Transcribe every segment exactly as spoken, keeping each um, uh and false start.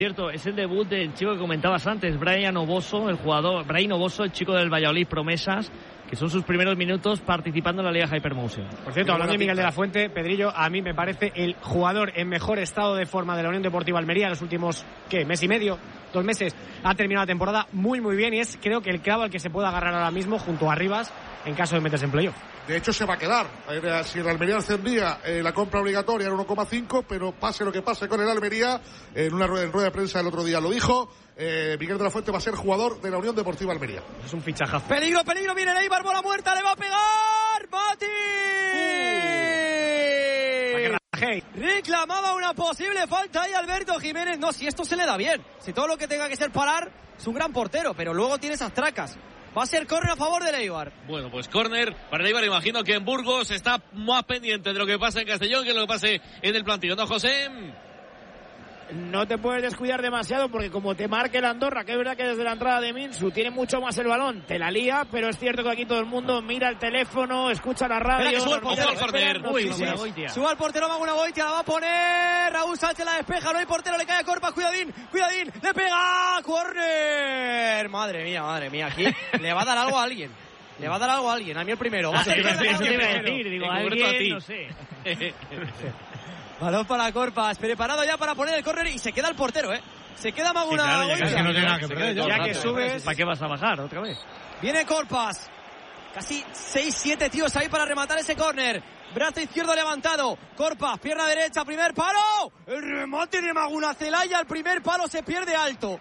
Cierto, es el debut del chico que comentabas antes, Brian Oboso, el jugador, Brian Oboso, el chico del Valladolid Promesas, que son sus primeros minutos participando en la Liga Hypermotion. Por cierto, hablando de Miguel de la Fuente, Pedrillo, a mí me parece el jugador en mejor estado de forma de la Unión Deportiva Almería en los últimos, ¿qué? Mes y medio, dos meses. Ha terminado la temporada muy, muy bien y es, creo que el clavo al que se puede agarrar ahora mismo junto a Rivas en caso de meterse en playoff. De hecho, se va a quedar. Si el Almería ascendía, eh, la compra obligatoria era uno coma cinco, pero pase lo que pase con el Almería, en una rueda, en rueda de prensa el otro día lo dijo, eh, Miguel de la Fuente va a ser jugador de la Unión Deportiva Almería. Es un fichajazo. Peligro, peligro, viene Eibar, bola muerta, le va a pegar Mati. Uh. Reclamaba una posible falta ahí Alberto Jiménez. No, si esto se le da bien, si todo lo que tenga que ser parar, es un gran portero, pero luego tiene esas tracas. Va a ser córner a favor del Eibar. Bueno, pues córner para el Eibar. Imagino que en Burgos está más pendiente de lo que pasa en Castellón que de lo que pase en el plantillo, ¿no, José? No te puedes descuidar demasiado porque como te marque el Andorra, que es verdad que desde la entrada de Minsu tiene mucho más el balón, te la lía, pero es cierto que aquí todo el mundo mira el teléfono, escucha la radio. Espera, que sube el portero. Uy, sí, sí. Sube al portero Maguna Goitia, la va a poner Raúl Sánchez, la despeja, no hay portero, le cae a Corpas, cuidadín, cuidadín, le pega, córner. Madre mía, madre mía, aquí le va a dar algo a alguien. Le va a dar algo a alguien, a mí el primero. Va a ser Eso te iba a decir, digo, En alguien, a ti. no sé. Balón para Corpas, preparado ya para poner el córner y se queda el portero, ¿eh? Se queda Maguna Sí, claro, ya Goitia. que no tiene nada que perder, ya que subes. ¿Para qué vas a bajar otra vez? Viene Corpas. Casi seis siete tíos ahí para rematar ese córner. Brazo izquierdo levantado. Corpas, pierna derecha, primer palo. El remate de Maguna Celaya, el primer palo se pierde alto.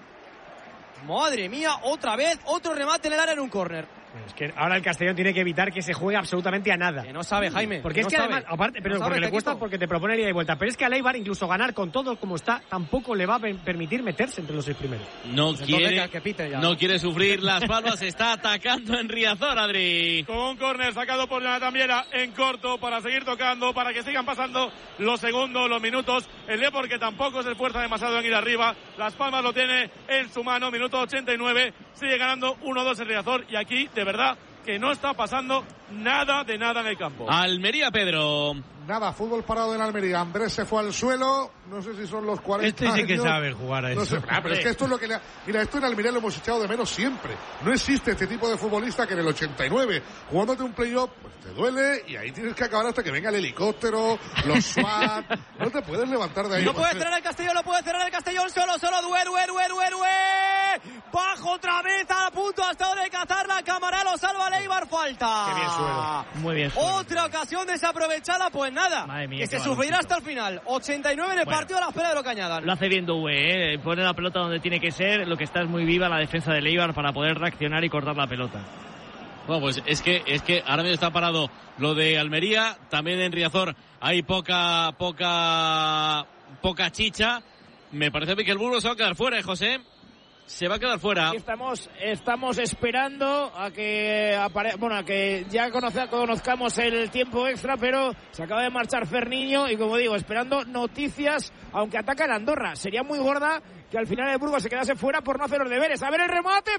Madre mía, otra vez, otro remate en el área en un córner. Es que ahora el Castellón tiene que evitar que se juegue absolutamente a nada. Que no sabe, Jaime. Porque que es no que sabe. además, aparte, pero no porque sabe le este cuesta equipo. porque te propone ida y vuelta. Pero es que al Eibar incluso ganar con todo como está, tampoco le va a permitir meterse entre los seis primeros. No Pues quiere, entonces, que pite ya. no quiere sufrir Las Palmas, está atacando en Riazor, Adri. Con un córner sacado por Jonathan Viera en corto para seguir tocando, para que sigan pasando los segundos, los minutos. El Depor, que tampoco se esfuerza demasiado en ir arriba. Las Palmas lo tiene en su mano, minuto ochenta y nueve. Sigue ganando uno dos en Riazor y aquí, de verdad, que no está pasando nada de nada en el campo. Almería, Pedro. Nada, fútbol parado en Almería. Andrés se fue al suelo. No sé si son los cuarenta Este sí que años. sabe jugar a eso. No sé, ah, pero es que esto es lo que le ha... Mira, esto en Almería lo hemos echado de menos siempre. No existe este tipo de futbolista que en el ochenta y nueve, jugándote un playoff, pues te duele y ahí tienes que acabar hasta que venga el helicóptero, los SWAT. No te puedes levantar de ahí. No puede cerrar el Castellón, no puede cerrar el Castellón. Solo, solo, Duer, Duer, Duer, Duer, Duer. Bajo otra vez a punto hasta ahora de cazar la cámara. Lo salva el Eibar, falta. Qué bien suelo. Muy bien. Suelo. Otra ocasión desaprovechada, pues nada. Madre mía, que se baloncito. sufrirá hasta el final. ochenta y nueve en el Bueno. partido a la espera de lo que añadan. Lo hace bien Doué, ¿eh? Pone la pelota donde tiene que ser. Lo que está es muy viva la defensa del Eibar para poder reaccionar y cortar la pelota. Bueno, pues es que es que ahora mismo está parado lo de Almería, también en Riazor hay poca poca poca chicha. Me parece que el Burgos se va a quedar fuera, ¿eh, José? Se va a quedar fuera. Aquí estamos, estamos esperando a que apare... bueno, a que ya conoce... conozcamos el tiempo extra, pero se acaba de marchar Ferniño y como digo, esperando noticias, aunque ataca el Andorra. Sería muy gorda que al final el Burgos se quedase fuera por no hacer los deberes. A ver el remate,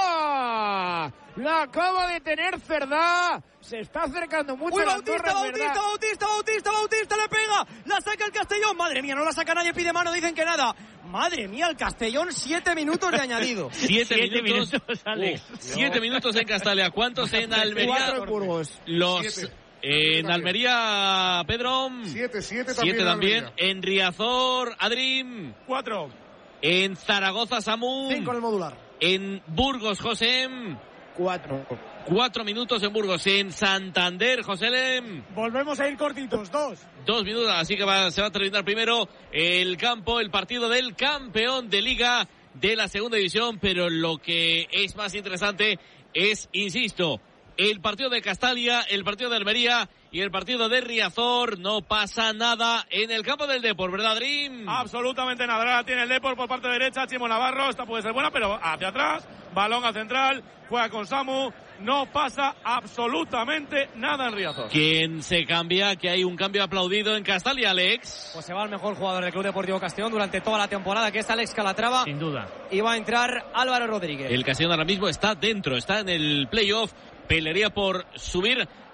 fuera. La acaba de tener Cerdá. Se está acercando mucho. Uy, el Bautista, Andorra, Bautista, ¿verdad? Bautista, Bautista, Bautista, le pega. La saca el Castellón. Madre mía, no la saca nadie, pide mano, dicen que nada. Madre mía, el Castellón, siete minutos de añadido. Siete, Siete minutos, minutos, Alex. Uh, siete minutos en Castalia. ¿Cuántos en Almería? Cuatro en Burgos. Los Siete. en Almería, Pedro. Siete, siete también. Siete en también. Almería. En Riazor, Adrim. Cuatro. En Zaragoza, Samu. Cinco en el modular. En Burgos, José. Cuatro. Cuatro minutos en Burgos. En Santander, José Lem. Volvemos a ir cortitos, dos. Dos minutos, así que va, se va a terminar primero el campo, el partido del campeón de Liga de la segunda división, pero lo que es más interesante es, insisto, el partido de Castalia, el partido de Almería y el partido de Riazor. No pasa nada en el campo del Depor, ¿verdad, Dream? Absolutamente nada. Ahora tiene el Depor por parte derecha. Chimo Navarro. Esta puede ser buena, pero hacia atrás. Balón al central. Juega con Samu. No pasa absolutamente nada en Riazor. ¿Quién se cambia? Que hay un cambio aplaudido en Castalia, Alex. Pues se va el mejor jugador del Club Deportivo Castellón durante toda la temporada, que es Alex Calatrava. Sin duda. Y va a entrar Álvaro Rodríguez. El Castellón ahora mismo está dentro, está en el playoff. Pelearía por subir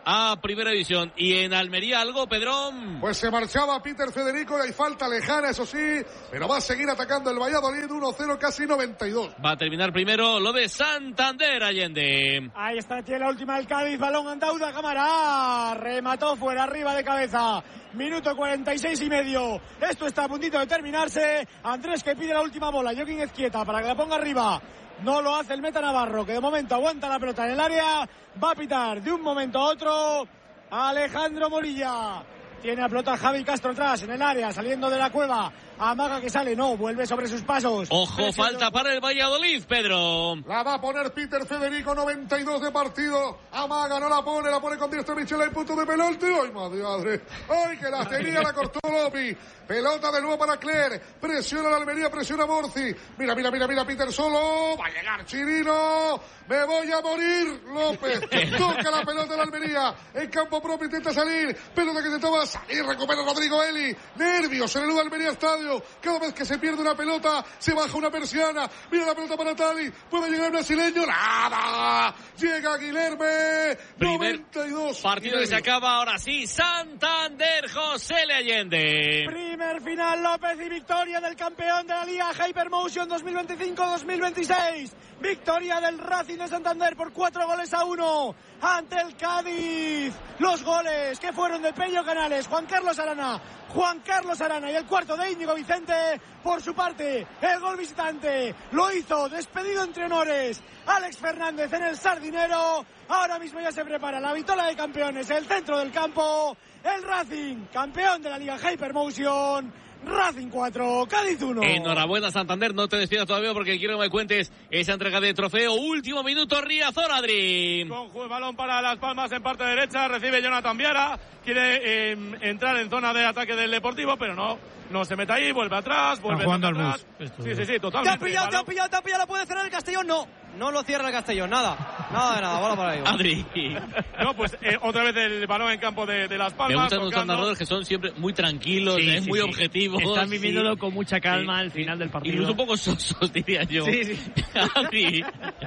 a Primera División. Y en Almería algo, Pedrón. Pues se marchaba Peter Federico y hay falta lejana, eso sí, pero va a seguir atacando el Valladolid, uno cero, casi noventa y dos. Va a terminar primero lo de Santander, Allende. Ahí está, tiene la última del Cádiz, balón Andauda, cámara, remató fuera, arriba de cabeza. Minuto cuarenta y seis y medio. Esto está a puntito de terminarse. Andrés que pide la última bola. Joaquín Ezquieta para que la ponga arriba. No lo hace el meta Navarro, que de momento aguanta la pelota en el área. Va a pitar de un momento a otro Alejandro Morilla. Tiene la pelota Javi Castro atrás en el área, saliendo de la cueva. Amaga que sale, no, vuelve sobre sus pasos. Ojo, Presión falta para el Valladolid, Pedro. La va a poner Peter Federico, noventa y dos de partido. Amaga no la pone, la pone con diestra Michela en punto de penalti. ¡Ay, madre, madre! ¡Ay, que la tenía, la cortó Lopi! Pelota de nuevo para Cler. Presiona la Almería, presiona Borzi. Mira, mira, mira, mira, Peter solo. Va a llegar Chirino. Me voy a morir, López. Toca la pelota de la Almería. En campo propio intenta salir. Pelota que se toma salir. Recupera Rodrigo Eli. Nervios en el Almería Estadio. Cada vez que se pierde una pelota, se baja una persiana. Mira la pelota para Tali. Puede llegar el brasileño. ¡Nada! Llega Guilherme. Primer noventa y dos. Partido que se acaba ahora sí. Santander, José Le Allende. Primer final, López, y victoria del campeón de la Liga Hypermotion dos mil veinticinco dos mil veintiséis. Victoria del Racing de Santander por cuatro goles a uno ante el Cádiz. Los goles que fueron de Pello Canales, Juan Carlos Arana, Juan Carlos Arana y el cuarto de Íñigo Vicente. Por su parte, el gol visitante lo hizo despedido entre honores Alex Fernández en el Sardinero. Ahora mismo ya se prepara la vitola de campeones, el centro del campo. El Racing, campeón de la Liga Hypermotion. Racing cuatro, Cádiz uno. Enhorabuena, Santander. No te despidas todavía porque quiero que me cuentes esa entrega de trofeo. Último minuto, Riazor, Adri. Con el balón para Las Palmas en parte derecha. Recibe Jonathan Viera. Quiere eh, entrar en zona de ataque del Deportivo, pero no. No se mete ahí, vuelve atrás, vuelve atrás. Sí, sí, sí, totalmente. Te ha pillado, te ha pillado, te ha pillado. ¿La puede cerrar el Castellón? No. No lo cierra el Castellón, nada. Nada de nada, bola para ahí. Adri. No, pues eh, otra vez el balón en campo de, de Las Palmas. Me gustan los narradores que son siempre muy tranquilos, sí, eh, sí, muy sí. objetivos. Están viviéndolo sí. con mucha calma sí, al final del partido. Incluso un poco sosos, diría yo. Sí, sí. Adri.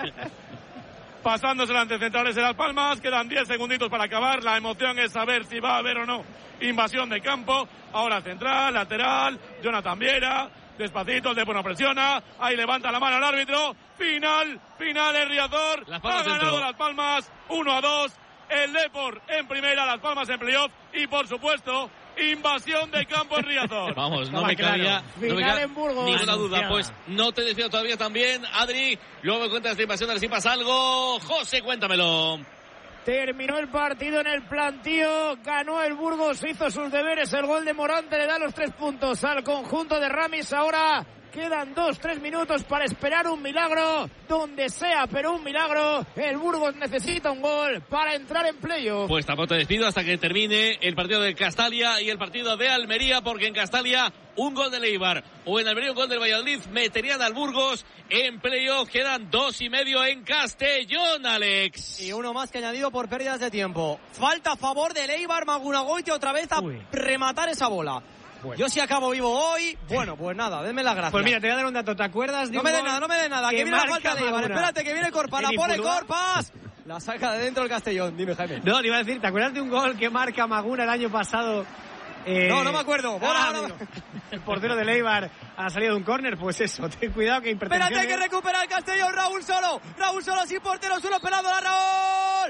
Pasándose ante centrales de Las Palmas, quedan diez segunditos para acabar. La emoción es saber si va a haber o no invasión de campo. Ahora central, lateral, Jonathan Viera, despacito, el de bueno presiona, ahí levanta la mano el árbitro. Final, final el Riazor, ha ganado dentro. Las Palmas, uno a dos. El Depor en primera, Las Palmas en playoff y por supuesto invasión de campo en Riazor. Vamos, no, no me cabía no ninguna duda. Anunciada. Pues no te despido todavía también, Adri. Luego me cuentas esta invasión, a ver si pasa algo. José, cuéntamelo. Terminó el partido en el plantío, ganó el Burgos, hizo sus deberes, el gol de Morante le da los tres puntos al conjunto de Ramis. Ahora quedan dos, tres minutos para esperar un milagro, donde sea, pero un milagro. El Burgos necesita un gol para entrar en playoff. Pues tampoco te despido hasta que termine el partido de Castalia y el partido de Almería, porque en Castalia un gol de Eibar o en Almería un gol del Valladolid meterían al Burgos en playoff. Quedan dos y medio en Castellón, Alex. Y uno más que añadido por pérdidas de tiempo. Falta a favor del Eibar, Magunagoiti otra vez a Uy. rematar esa bola. Bueno. Yo si acabo vivo hoy, bueno, pues nada, denme las gracias. Pues mira, te voy a dar un dato, ¿te acuerdas? De no me den nada, no me den nada, que, que viene la falta de Eibar. Espérate, que viene Corpas, la pone Corpas. La saca de dentro el Castellón, dime Jaime. No, te iba a decir, ¿te acuerdas de un gol que marca Maguna el año pasado? Eh... No, no me acuerdo. Bola, ah, bola. El portero del Eibar ha salido de un córner, pues eso, ten cuidado que hipertensión. Espérate que recupera el Castellón, Raúl solo, Raúl solo sin portero, solo pelado a Raúl.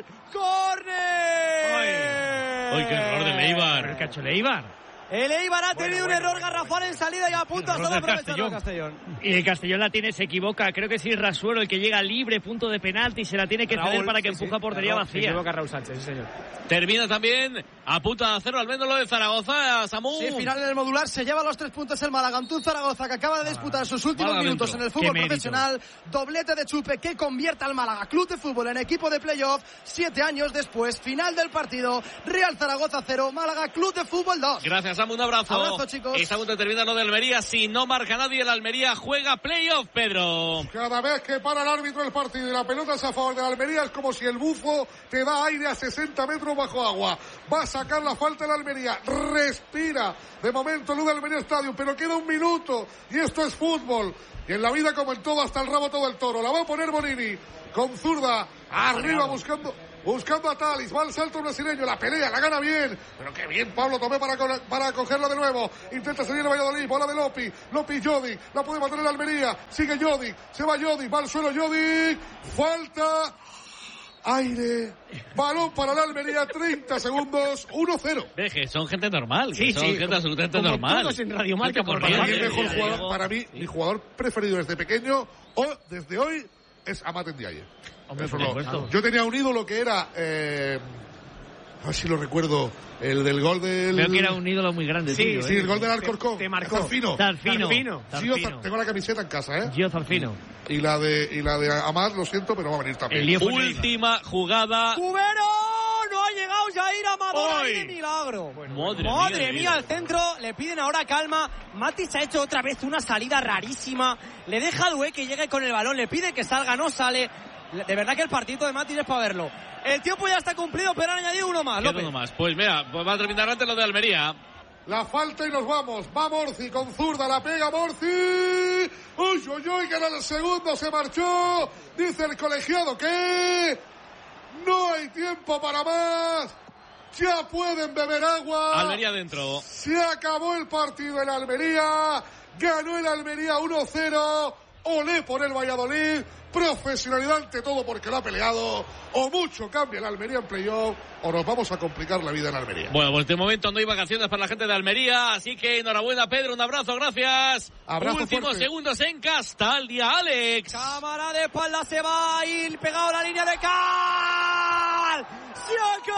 ¡Córner! ¡Ay, qué error del Eibar! El cacho del Eibar. El Eibar ha tenido bueno, un bueno, error garrafal en salida y a punto hasta de aprovechar el Castellón. Y el Castellón la tiene, se equivoca. Creo que sí, Rasuelo el que llega libre, punto de penalti, se la tiene que Raúl, ceder para que sí, empuja sí, portería Raúl, vacía. Se equivoca Raúl Sánchez, sí señor. Termina también a punta de cero al menos lo de Zaragoza, Samu. Sí, final en el modular, se lleva los tres puntos el Málaga. Un Zaragoza que acaba de disputar sus últimos Málaga minutos dentro. en el fútbol profesional. Doblete de Chupe que convierte al Málaga Club de Fútbol en equipo de playoff. Siete años después, final del partido. Real Zaragoza cero, Málaga Club de Fútbol dos. Gracias, Samu, un abrazo. Abrazo, chicos. Está a punto de terminar lo de Almería. Si no marca nadie, el Almería juega playoff, Pedro. Cada vez que para el árbitro el partido y la pelota es a favor de la Almería, es como si el bufo te da aire a sesenta metros bajo agua. Va a sacar la falta de la Almería. Respira. De momento, Luz de Almería Stadium, pero queda un minuto. Y esto es fútbol. Y en la vida, como en todo, hasta el rabo todo el toro. La va a poner Bonini. Con zurda. Arriba buscando. buscando a Talis, va al salto brasileño, la pelea, la gana bien, pero qué bien Pablo Tomé para, para cogerla de nuevo, intenta salir el Valladolid, bola de Lopi, Lopi Jodic, la puede mantener el Almería, sigue Jodic, se va Jodic, va al suelo Jodic, falta, aire, balón para la Almería, treinta segundos, uno cero. Deje, son gente normal, sí, son sí, gente como, absolutamente como normal. Todos en Radio Marca, por para favor. mí, el mejor Sí, jugador, sí, para mí, sí. mi jugador preferido desde pequeño, o desde hoy, es Amat Ndiaye. Hombre, Eso por no. supuesto. Yo tenía un ídolo que era, eh, a ver si lo recuerdo, el del gol del... Creo que era un ídolo muy grande. Sí, tuyo, Sí, ¿eh? el gol del Alcorcón. Te- te marcó. Zarfino. Zarfino. Zarfino. Gio Zar- Zarfino. tengo la camiseta en casa, ¿eh? Gio Zarfino. Y la de y la de Amat, lo siento, pero va a venir también. El lío fue Neymar. Última jugada. ¡Cubero! No ha llegado Jair Amador ¡Hoy! de milagro. Madre mía, Madre de mía, vida. al centro, le piden ahora calma. Matic ha hecho otra vez una salida rarísima. Le deja a Doué que llegue con el balón, le pide que salga, no sale. De verdad que el partido de Matic es para verlo. El tiempo ya está cumplido, pero han añadido uno más. Queda López. uno más. Pues mira, pues va a terminar antes lo de Almería. La falta y nos vamos. Va Morci con zurda, la pega Morci. Uy, uy, uy, que era el segundo, se marchó. Dice el colegiado que no hay tiempo para más. Ya pueden beber agua. Almería dentro. Se acabó el partido en Almería. Ganó el Almería uno cero. Olé por el Valladolid. Profesionalidad ante todo porque lo ha peleado. O mucho cambia el Almería en playoff o nos vamos a complicar la vida en Almería. Bueno, pues de momento no hay vacaciones para la gente de Almería, así que enhorabuena Pedro, un abrazo, gracias. Abrazo Últimos fuerte. segundos en Castaldia, Alex. Cámara de espalda, se va a ir pegado a la línea de Cal. ¡Se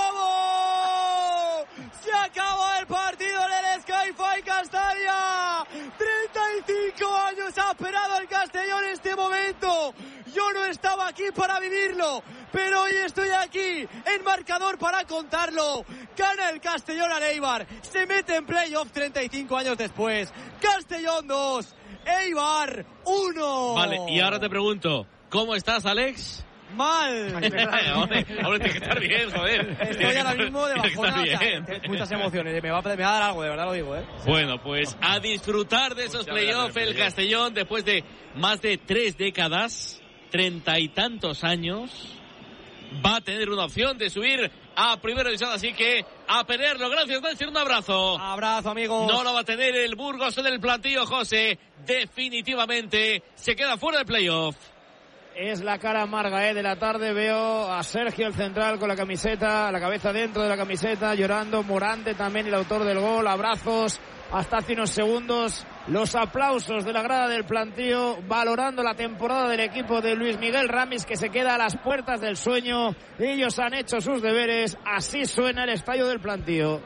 acabó! ¡Se acabó el partido en el Sky-Fi Castalia! treinta y cinco años ha esperado el Castellón en este momento. Yo no estaba aquí para vivirlo, pero hoy estoy aquí en marcador para contarlo. Gana el Castellón al Eibar, se mete en playoff treinta y cinco años después. Castellón dos, Eibar uno. Vale, y ahora te pregunto, ¿cómo estás, Alex? Mal. hombre, hombre, tienes que estar bien, joder. Estoy ahora mismo de Tienes que bajona. estar O sea, bien. tengo muchas emociones. Me va, a, me va a dar algo, de verdad lo digo, ¿eh? Bueno, pues a disfrutar de esos playoffs el Castellón después de más de tres décadas, treinta y tantos años, va a tener una opción de subir a primera división, así que a pelearlo. Gracias, Nancy, un abrazo. Abrazo, amigos. No lo va a tener el Burgos en el plantillo, José. Definitivamente se queda fuera del playoff. Es la cara amarga, ¿eh? De la tarde. Veo a Sergio, el central, con la camiseta, la cabeza dentro de la camiseta, llorando. Morante también, el autor del gol. Abrazos hasta hace unos segundos. Los aplausos de la grada del plantío, valorando la temporada del equipo de Luis Miguel Ramis, que se queda a las puertas del sueño. Ellos han hecho sus deberes. Así suena el estadio del plantío.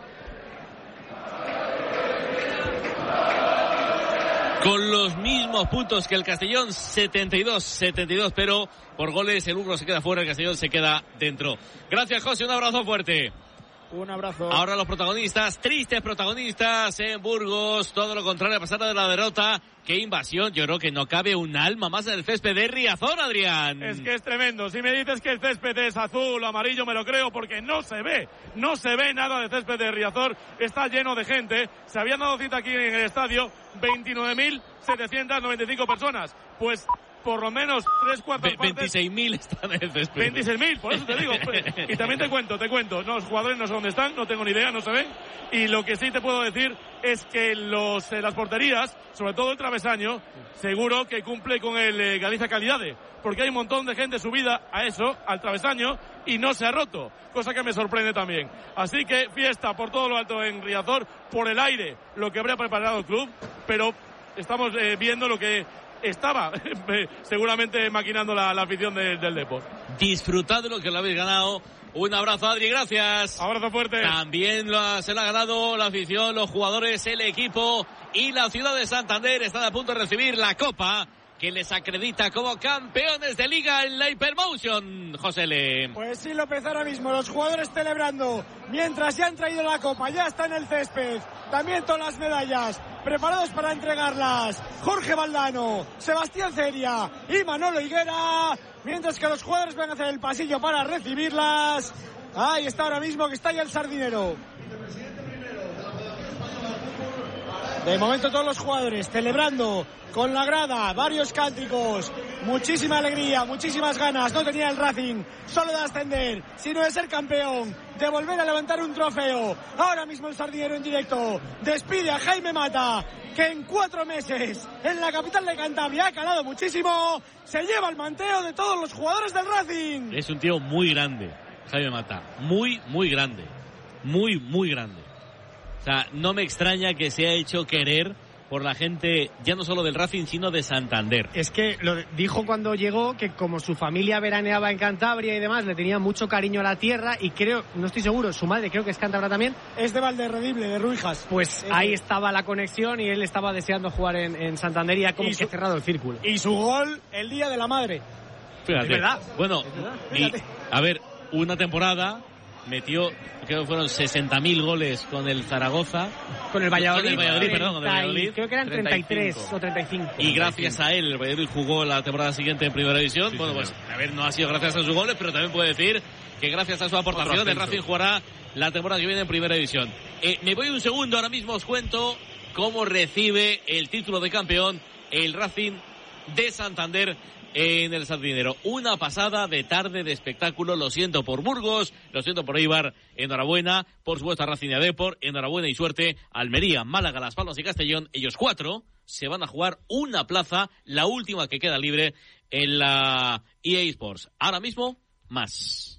Con los mismos puntos que el Castellón, setenta y dos setenta y dos, pero por goles el Burgos se queda fuera, el Castellón se queda dentro. Gracias, José, un abrazo fuerte. Un abrazo. Ahora los protagonistas, tristes protagonistas en Burgos, todo lo contrario a pesar de la derrota. Qué invasión, yo creo que no cabe un alma más en el césped de Riazor, Adrián. Es que es tremendo. Si me dices que el césped es azul o amarillo, me lo creo porque no se ve. No se ve nada de césped de Riazor. Está lleno de gente. Se habían dado cita aquí en el estadio veintinueve mil setecientos noventa y cinco personas. Pues por lo menos tres cuartas Ve- partes. veintiséis mil están en el césped. veintiséis mil, por eso te digo. Y también te cuento, te cuento. No, los jugadores no sé dónde están, no tengo ni idea, no se ven. Y lo que sí te puedo decir es que los, eh, las porterías, sobre todo el travesaño, seguro que cumple con el eh, Galicia Calidade. Porque hay un montón de gente subida a eso, al travesaño, y no se ha roto. Cosa que me sorprende también. Así que fiesta por todo lo alto en Riazor, por el aire, lo que habría preparado el club. Pero estamos eh, viendo lo que estaba seguramente maquinando la, la afición de, del Depor. Disfrutad de lo que lo habéis ganado. Un abrazo, Adri, gracias. Abrazo fuerte. También lo ha- se lo ha ganado la afición, los jugadores, el equipo y la ciudad de Santander. Están a punto de recibir la copa que les acredita como campeones de liga en la Hypermotion, José Le. Pues sí, López, ahora mismo los jugadores celebrando mientras ya han traído la copa, ya está en el césped, también todas las medallas preparados para entregarlas. Jorge Valdano, Sebastián Ceria y Manolo Higuera, mientras que los jugadores van a hacer el pasillo para recibirlas. Ahí está ahora mismo que está ya el sardinero. De momento todos los jugadores celebrando con la grada, varios cánticos muchísima alegría, muchísimas ganas. No tenía el Racing solo de ascender, sino de ser campeón, de volver a levantar un trofeo. Ahora mismo el Sardinero en directo despide a Jaime Mata, que en cuatro meses en la capital de Cantabria ha calado muchísimo. Se lleva el manteo de todos los jugadores del Racing. Es un tío muy grande, Jaime Mata. Muy, muy grande. Muy, muy grande. O sea, no me extraña que se haya hecho querer por la gente, ya no solo del Racing, sino de Santander. Es que lo dijo cuando llegó, que como su familia veraneaba en Cantabria y demás, le tenía mucho cariño a la tierra, y creo, no estoy seguro, su madre creo que es cántabra también. Es de Valderredible, de Ruijas. Pues es ahí de... estaba la conexión, y él estaba deseando jugar en, en Santander, y ya como y que su... cerrado el círculo. Y su gol el día de la madre. Fíjate. Es verdad. Bueno, es verdad. Y, a ver, una temporada... metió, creo que fueron sesenta mil goles con el Zaragoza. Con el Valladolid. Con el Valladolid, perdón, con el Valladolid. Creo que eran treinta y tres o treinta y cinco. Y gracias a él, el Valladolid jugó la temporada siguiente en Primera División. Sí, bueno, pues, a ver, no ha sido gracias a sus goles, pero también puede decir que gracias a su aportación, el Racing jugará la temporada que viene en Primera División. Eh, me voy un segundo, ahora mismo os cuento cómo recibe el título de campeón el Racing de Santander en el Sardinero. Una pasada de tarde de espectáculo. Lo siento por Burgos, lo siento por Eibar. Enhorabuena, por supuesto a Racing y a Depor. Enhorabuena y suerte Almería, Málaga, Las Palmas y Castellón. Ellos cuatro se van a jugar una plaza, la última que queda libre en la E A Sports. Ahora mismo, más.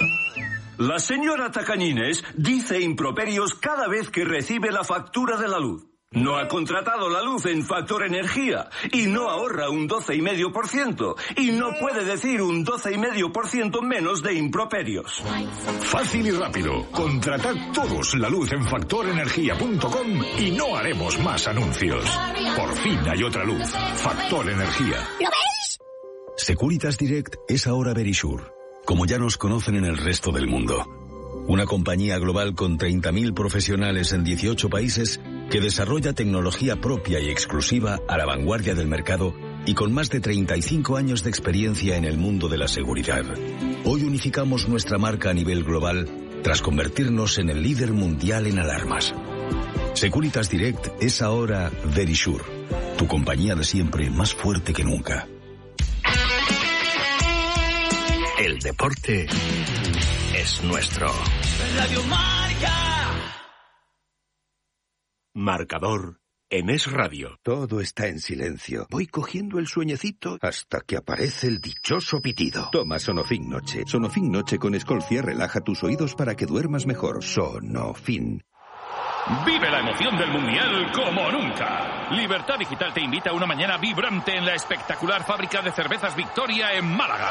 La señora Tacañines dice improperios cada vez que recibe la factura de la luz. No ha contratado la luz en Factor Energía y no ahorra un doce coma cinco por ciento y no puede decir un doce coma cinco por ciento menos de improperios. Fácil y rápido. Contratad todos la luz en factor energía punto com y no haremos más anuncios. Por fin hay otra luz. Factor Energía. ¿Lo veis? Securitas Direct es ahora Verisure, como ya nos conocen en el resto del mundo. Una compañía global con treinta mil profesionales en dieciocho países que desarrolla tecnología propia y exclusiva a la vanguardia del mercado y con más de treinta y cinco años de experiencia en el mundo de la seguridad. Hoy unificamos nuestra marca a nivel global tras convertirnos en el líder mundial en alarmas. Securitas Direct es ahora Verisure, tu compañía de siempre más fuerte que nunca. El deporte es nuestro. Radio Marca. Marcador en Es Radio. Todo está en silencio. Voy cogiendo el sueñecito hasta que aparece el dichoso pitido. Toma Sonofin Noche. Sonofin Noche con Escolcia relaja tus oídos para que duermas mejor. Sonofin. Vive la emoción del Mundial como nunca. Libertad Digital te invita a una mañana vibrante en la espectacular fábrica de cervezas Victoria en Málaga.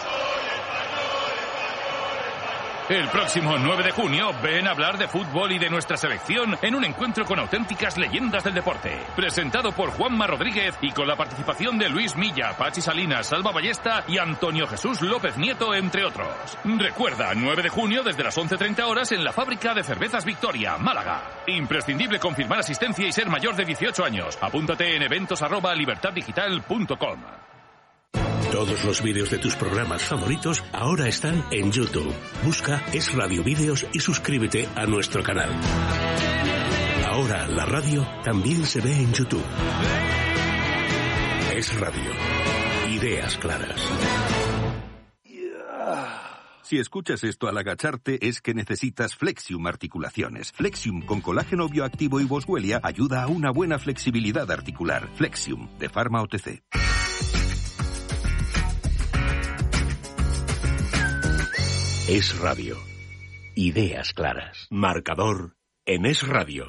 El próximo nueve de junio, ven a hablar de fútbol y de nuestra selección en un encuentro con auténticas leyendas del deporte. Presentado por Juanma Rodríguez y con la participación de Luis Milla, Pachi Salinas, Salva Ballesta y Antonio Jesús López Nieto, entre otros. Recuerda, nueve de junio desde las once treinta horas en la fábrica de cervezas Victoria, Málaga. Imprescindible confirmar asistencia y ser mayor de dieciocho años. Apúntate en eventos arroba libertad digital punto com. Todos los vídeos de tus programas favoritos ahora están en YouTube. Busca Es Radio Vídeos y suscríbete a nuestro canal. Ahora la radio también se ve en YouTube. Es Radio. Ideas claras. Si escuchas esto al agacharte es que necesitas Flexium Articulaciones. Flexium con colágeno bioactivo y boswellia ayuda a una buena flexibilidad articular. Flexium, de Pharma O T C. Es Radio. Ideas claras. Marcador en Es Radio.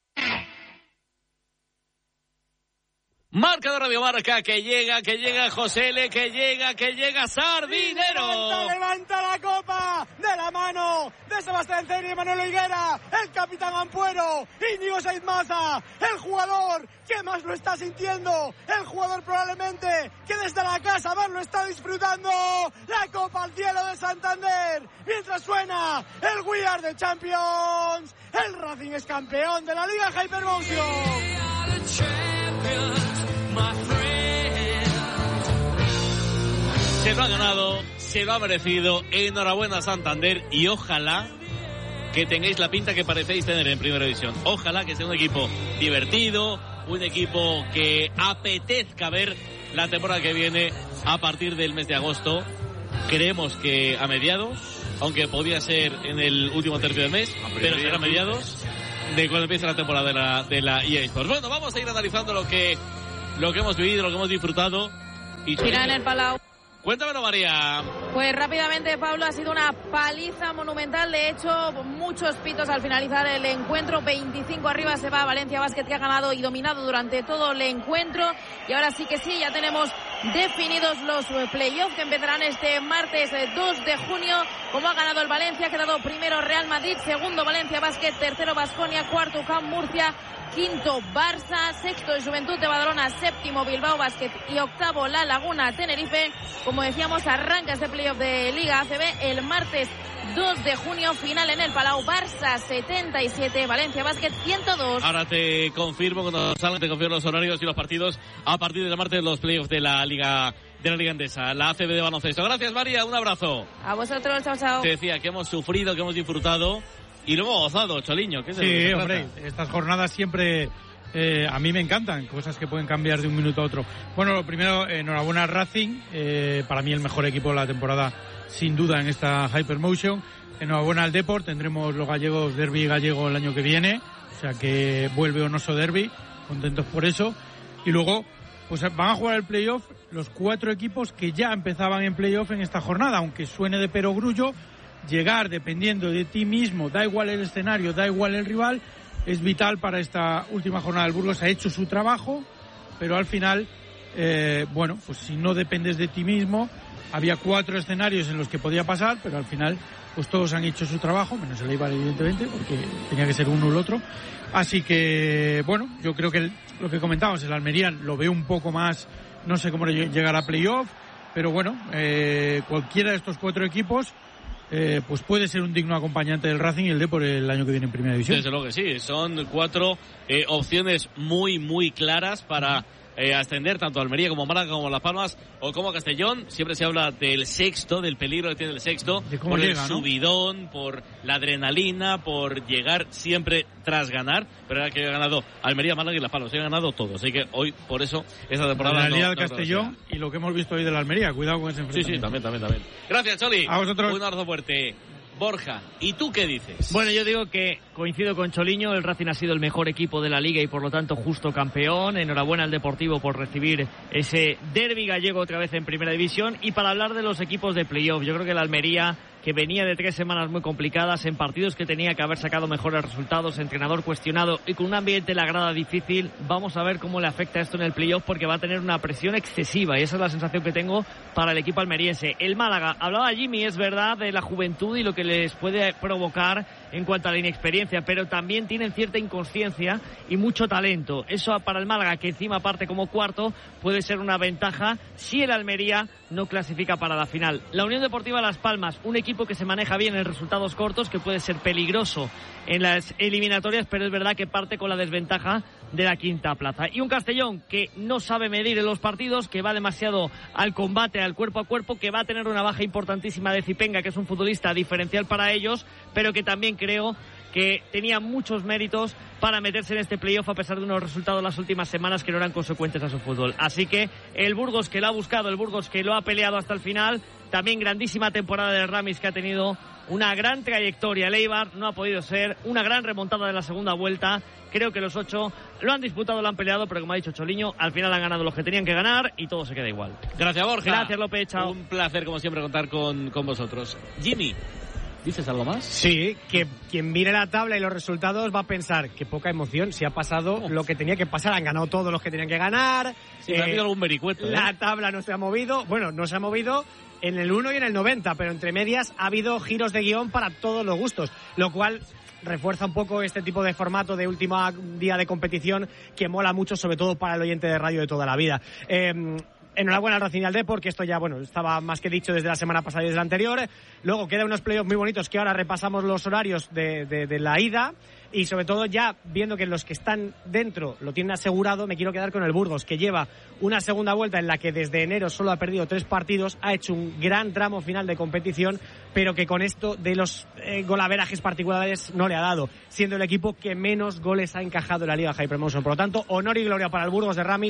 Marca de Radio Marca, que llega, que llega José L, que llega, que llega Sardinero. Levanta, levanta la copa de la mano de Sebastián Ceni y Manuel Higuera, el capitán Ampuero, Íñigo Saiz Maza, el jugador que más lo está sintiendo, el jugador probablemente que desde la casa más lo está disfrutando, la copa al cielo de Santander, mientras suena el We Are the Champions, el Racing es campeón de la Liga Hypermotion. Se lo ha ganado, se lo ha merecido. Enhorabuena Santander y ojalá que tengáis la pinta que parecéis tener en Primera División. Ojalá que sea un equipo divertido, un equipo que apetezca ver la temporada que viene a partir del mes de agosto. Creemos que a mediados, aunque podría ser en el último tercio del mes, pero será a mediados de cuando empiece la temporada de la, de la E A Sports. Bueno, vamos a ir analizando lo que, lo que hemos vivido, lo que hemos disfrutado. Y Final en el Palau. Cuéntamelo, María. Pues rápidamente, Pablo, ha sido una paliza monumental. De hecho, muchos pitos al finalizar el encuentro. veinticinco arriba se va Valencia Basket, que ha ganado y dominado durante todo el encuentro. Y ahora sí que sí, ya tenemos definidos los playoffs que empezarán este martes dos de junio. Como ha ganado el Valencia, ha quedado primero Real Madrid, segundo Valencia Basket, tercero Baskonia, cuarto Camp Murcia, quinto Barça, sexto Juventud de Badalona, séptimo Bilbao Basket y octavo La Laguna Tenerife. Como decíamos, arranca este playoff de Liga A C B el martes dos de junio, final en el Palau. Barça setenta y siete, Valencia Basket ciento dos. Ahora te confirmo, cuando salgan te confirmo los horarios y los partidos a partir del martes, los playoffs de la Liga de la Liga Endesa, la A C B de baloncesto. Gracias, María, un abrazo. A vosotros, chao, chao. Te decía que hemos sufrido, que hemos disfrutado y lo hemos gozado, Choliño. ¿Qué es sí, hombre, estas jornadas siempre eh, a mí me encantan, cosas que pueden cambiar de un minuto a otro. Bueno, lo primero, enhorabuena a Racing, eh, para mí el mejor equipo de la temporada, sin duda, en esta Hypermotion. Enhorabuena al Depor, tendremos los gallegos, derbi gallego el año que viene, o sea que vuelve Onoso Derby, contentos por eso. Y luego, pues van a jugar el playoff los cuatro equipos que ya empezaban en playoff en esta jornada, aunque suene de perogrullo. Llegar dependiendo de ti mismo, da igual el escenario, da igual el rival, es vital para esta última jornada. El Burgos ha hecho su trabajo, pero al final, eh, bueno, pues si no dependes de ti mismo, había cuatro escenarios en los que podía pasar, pero al final, pues todos han hecho su trabajo, menos el Eibar, evidentemente, porque tenía que ser uno o el otro. Así que, bueno, yo creo que el, lo que comentábamos, el Almería lo veo un poco más, no sé cómo llegar a playoff, pero bueno, eh, cualquiera de estos cuatro equipos Eh, pues puede ser un digno acompañante del Racing y el Depor el año que viene en Primera División. Desde luego que sí, son cuatro eh, opciones muy, muy claras para eh, ascender tanto a Almería como a Málaga, como a Las Palmas o como a Castellón. Siempre se habla del sexto, del peligro que tiene el sexto, por llega, el subidón, ¿no? Por la adrenalina, por llegar siempre tras ganar, pero era que ha ganado Almería, Málaga y Las Palmas, se ha ganado todos, así que hoy, por eso, esta temporada... La realidad no, del Castellón no y lo que hemos visto hoy de la Almería, cuidado con ese enfrentamiento. Sí, sí, también, también, también. Gracias, Choli. A vosotros. Un abrazo fuerte. Borja, ¿y tú qué dices? Bueno, yo digo que coincido con Choliño, el Racing ha sido el mejor equipo de la Liga y por lo tanto justo campeón. Enhorabuena al Deportivo por recibir ese derbi gallego otra vez en Primera División. Y para hablar de los equipos de playoff, yo creo que la Almería, que venía de tres semanas muy complicadas, en partidos que tenía que haber sacado mejores resultados, entrenador cuestionado y con un ambiente en la grada difícil, vamos a ver cómo le afecta esto en el playoff porque va a tener una presión excesiva y esa es la sensación que tengo para el equipo almeriense. El Málaga, hablaba Jimmy, es verdad, de la juventud y lo que les puede provocar en cuanto a la inexperiencia, pero también tienen cierta inconsciencia y mucho talento. Eso para el Málaga, que encima parte como cuarto, puede ser una ventaja si el Almería no clasifica para la final. La Unión Deportiva Las Palmas, un equipo que se maneja bien en resultados cortos, que puede ser peligroso en las eliminatorias, pero es verdad que parte con la desventaja de la quinta plaza. Y un Castellón que no sabe medir en los partidos, que va demasiado al combate, al cuerpo a cuerpo, que va a tener una baja importantísima de Zipenga, que es un futbolista diferencial para ellos, pero que también creo que tenía muchos méritos para meterse en este playoff a pesar de unos resultados las últimas semanas que no eran consecuentes a su fútbol. Así que el Burgos que lo ha buscado, el Burgos que lo ha peleado hasta el final, también grandísima temporada de Ramis, que ha tenido una gran trayectoria. El Eibar no ha podido ser, una gran remontada de la segunda vuelta. Creo que los ocho lo han disputado, lo han peleado, pero como ha dicho Choliño, al final han ganado los que tenían que ganar y todo se queda igual. Gracias, Borja. Gracias, López. Chao. Un placer, como siempre, contar con, con vosotros. Jimmy, ¿dices algo más? Sí, que quien mire la tabla y los resultados va a pensar que poca emoción, si ha pasado oh. lo que tenía que pasar, han ganado todos los que tenían que ganar. Sí, eh, ha habido algún vericueto, ¿eh? La tabla no se ha movido, bueno, no se ha movido en el uno y en el noventa, pero entre medias ha habido giros de guión para todos los gustos, lo cual refuerza un poco este tipo de formato de último día de competición que mola mucho, sobre todo para el oyente de radio de toda la vida. Eh, Enhorabuena al Racing y al Depor, porque esto ya, bueno, estaba más que dicho desde la semana pasada y desde la anterior. Luego quedan unos playoffs muy bonitos que ahora repasamos los horarios de, de, de la ida. Y sobre todo ya viendo que los que están dentro lo tienen asegurado, me quiero quedar con el Burgos, que lleva una segunda vuelta en la que desde enero solo ha perdido tres partidos, ha hecho un gran tramo final de competición, pero que con esto de los eh, golaverajes particulares no le ha dado, siendo el equipo que menos goles ha encajado en la Liga Hypermotion. Por lo tanto, honor y gloria para el Burgos de Ramis,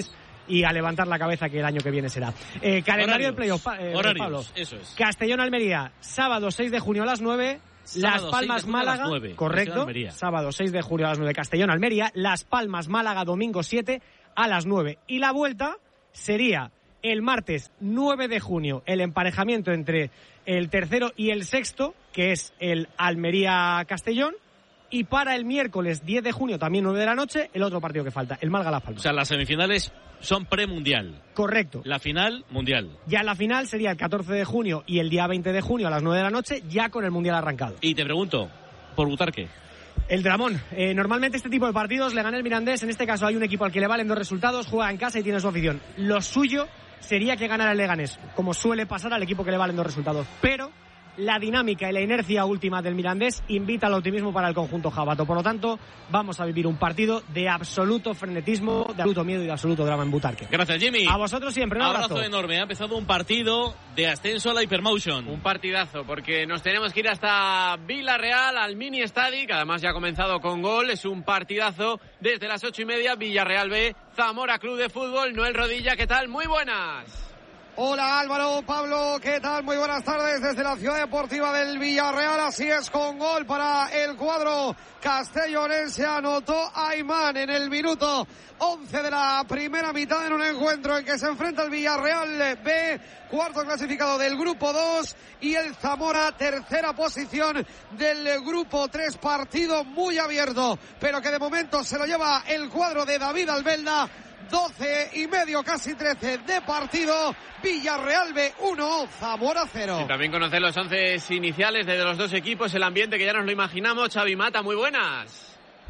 y a levantar la cabeza que el año que viene será. Eh, calendario del playoff, eh, Horarios, Pablo. eso es. Castellón-Almería, sábado seis de junio a las nueve. Las Palmas-Málaga, correcto, sábado seis de junio a las nueve, Castellón-Almería. Las Palmas-Málaga, domingo siete a las nueve. Y la vuelta sería el martes nueve de junio, el emparejamiento entre el tercero y el sexto, que es el Almería-Castellón. Y para el miércoles diez de junio, también nueve de la noche, el otro partido que falta, el Málaga-Las Palmas. O sea, las semifinales son premundial. Correcto. La final, mundial. Ya la final sería el catorce de junio y el día veinte de junio a las nueve de la noche, ya con el mundial arrancado. Y te pregunto, ¿por Butarque? El Dramón. Eh, normalmente este tipo de partidos le gana el Mirandés. En este caso hay un equipo al que le valen dos resultados, juega en casa y tiene su afición. Lo suyo sería que ganara el Leganés, como suele pasar al equipo que le valen dos resultados. Pero la dinámica y la inercia última del Mirandés invita al optimismo para el conjunto jabato. Por lo tanto, vamos a vivir un partido de absoluto frenetismo, de absoluto miedo y de absoluto drama en Butarque. Gracias, Jimmy. A vosotros siempre. Un abrazo. abrazo enorme. Ha empezado un partido de ascenso a la Hypermotion. Un partidazo, porque nos tenemos que ir hasta Villarreal, al Mini Estadi, que además ya ha comenzado con gol. Es un partidazo desde las ocho y media. Villarreal B, Zamora Club de Fútbol. Noel Rodilla, ¿qué tal? Muy buenas. Hola Álvaro, Pablo, ¿qué tal? Muy buenas tardes desde la Ciudad Deportiva del Villarreal. Así es, con gol para el cuadro castellonense. Anotó Aymán en el minuto once de la primera mitad, en un encuentro en que se enfrenta el Villarreal B, cuarto clasificado del grupo dos, y el Zamora, tercera posición del grupo tres. Partido muy abierto, pero que de momento se lo lleva el cuadro de David Albelda. doce y medio, casi trece de partido. Villarreal B uno, Zamora cero. Y también conocer los once iniciales de los dos equipos, el ambiente que ya nos lo imaginamos. Xavi Mata, muy buenas.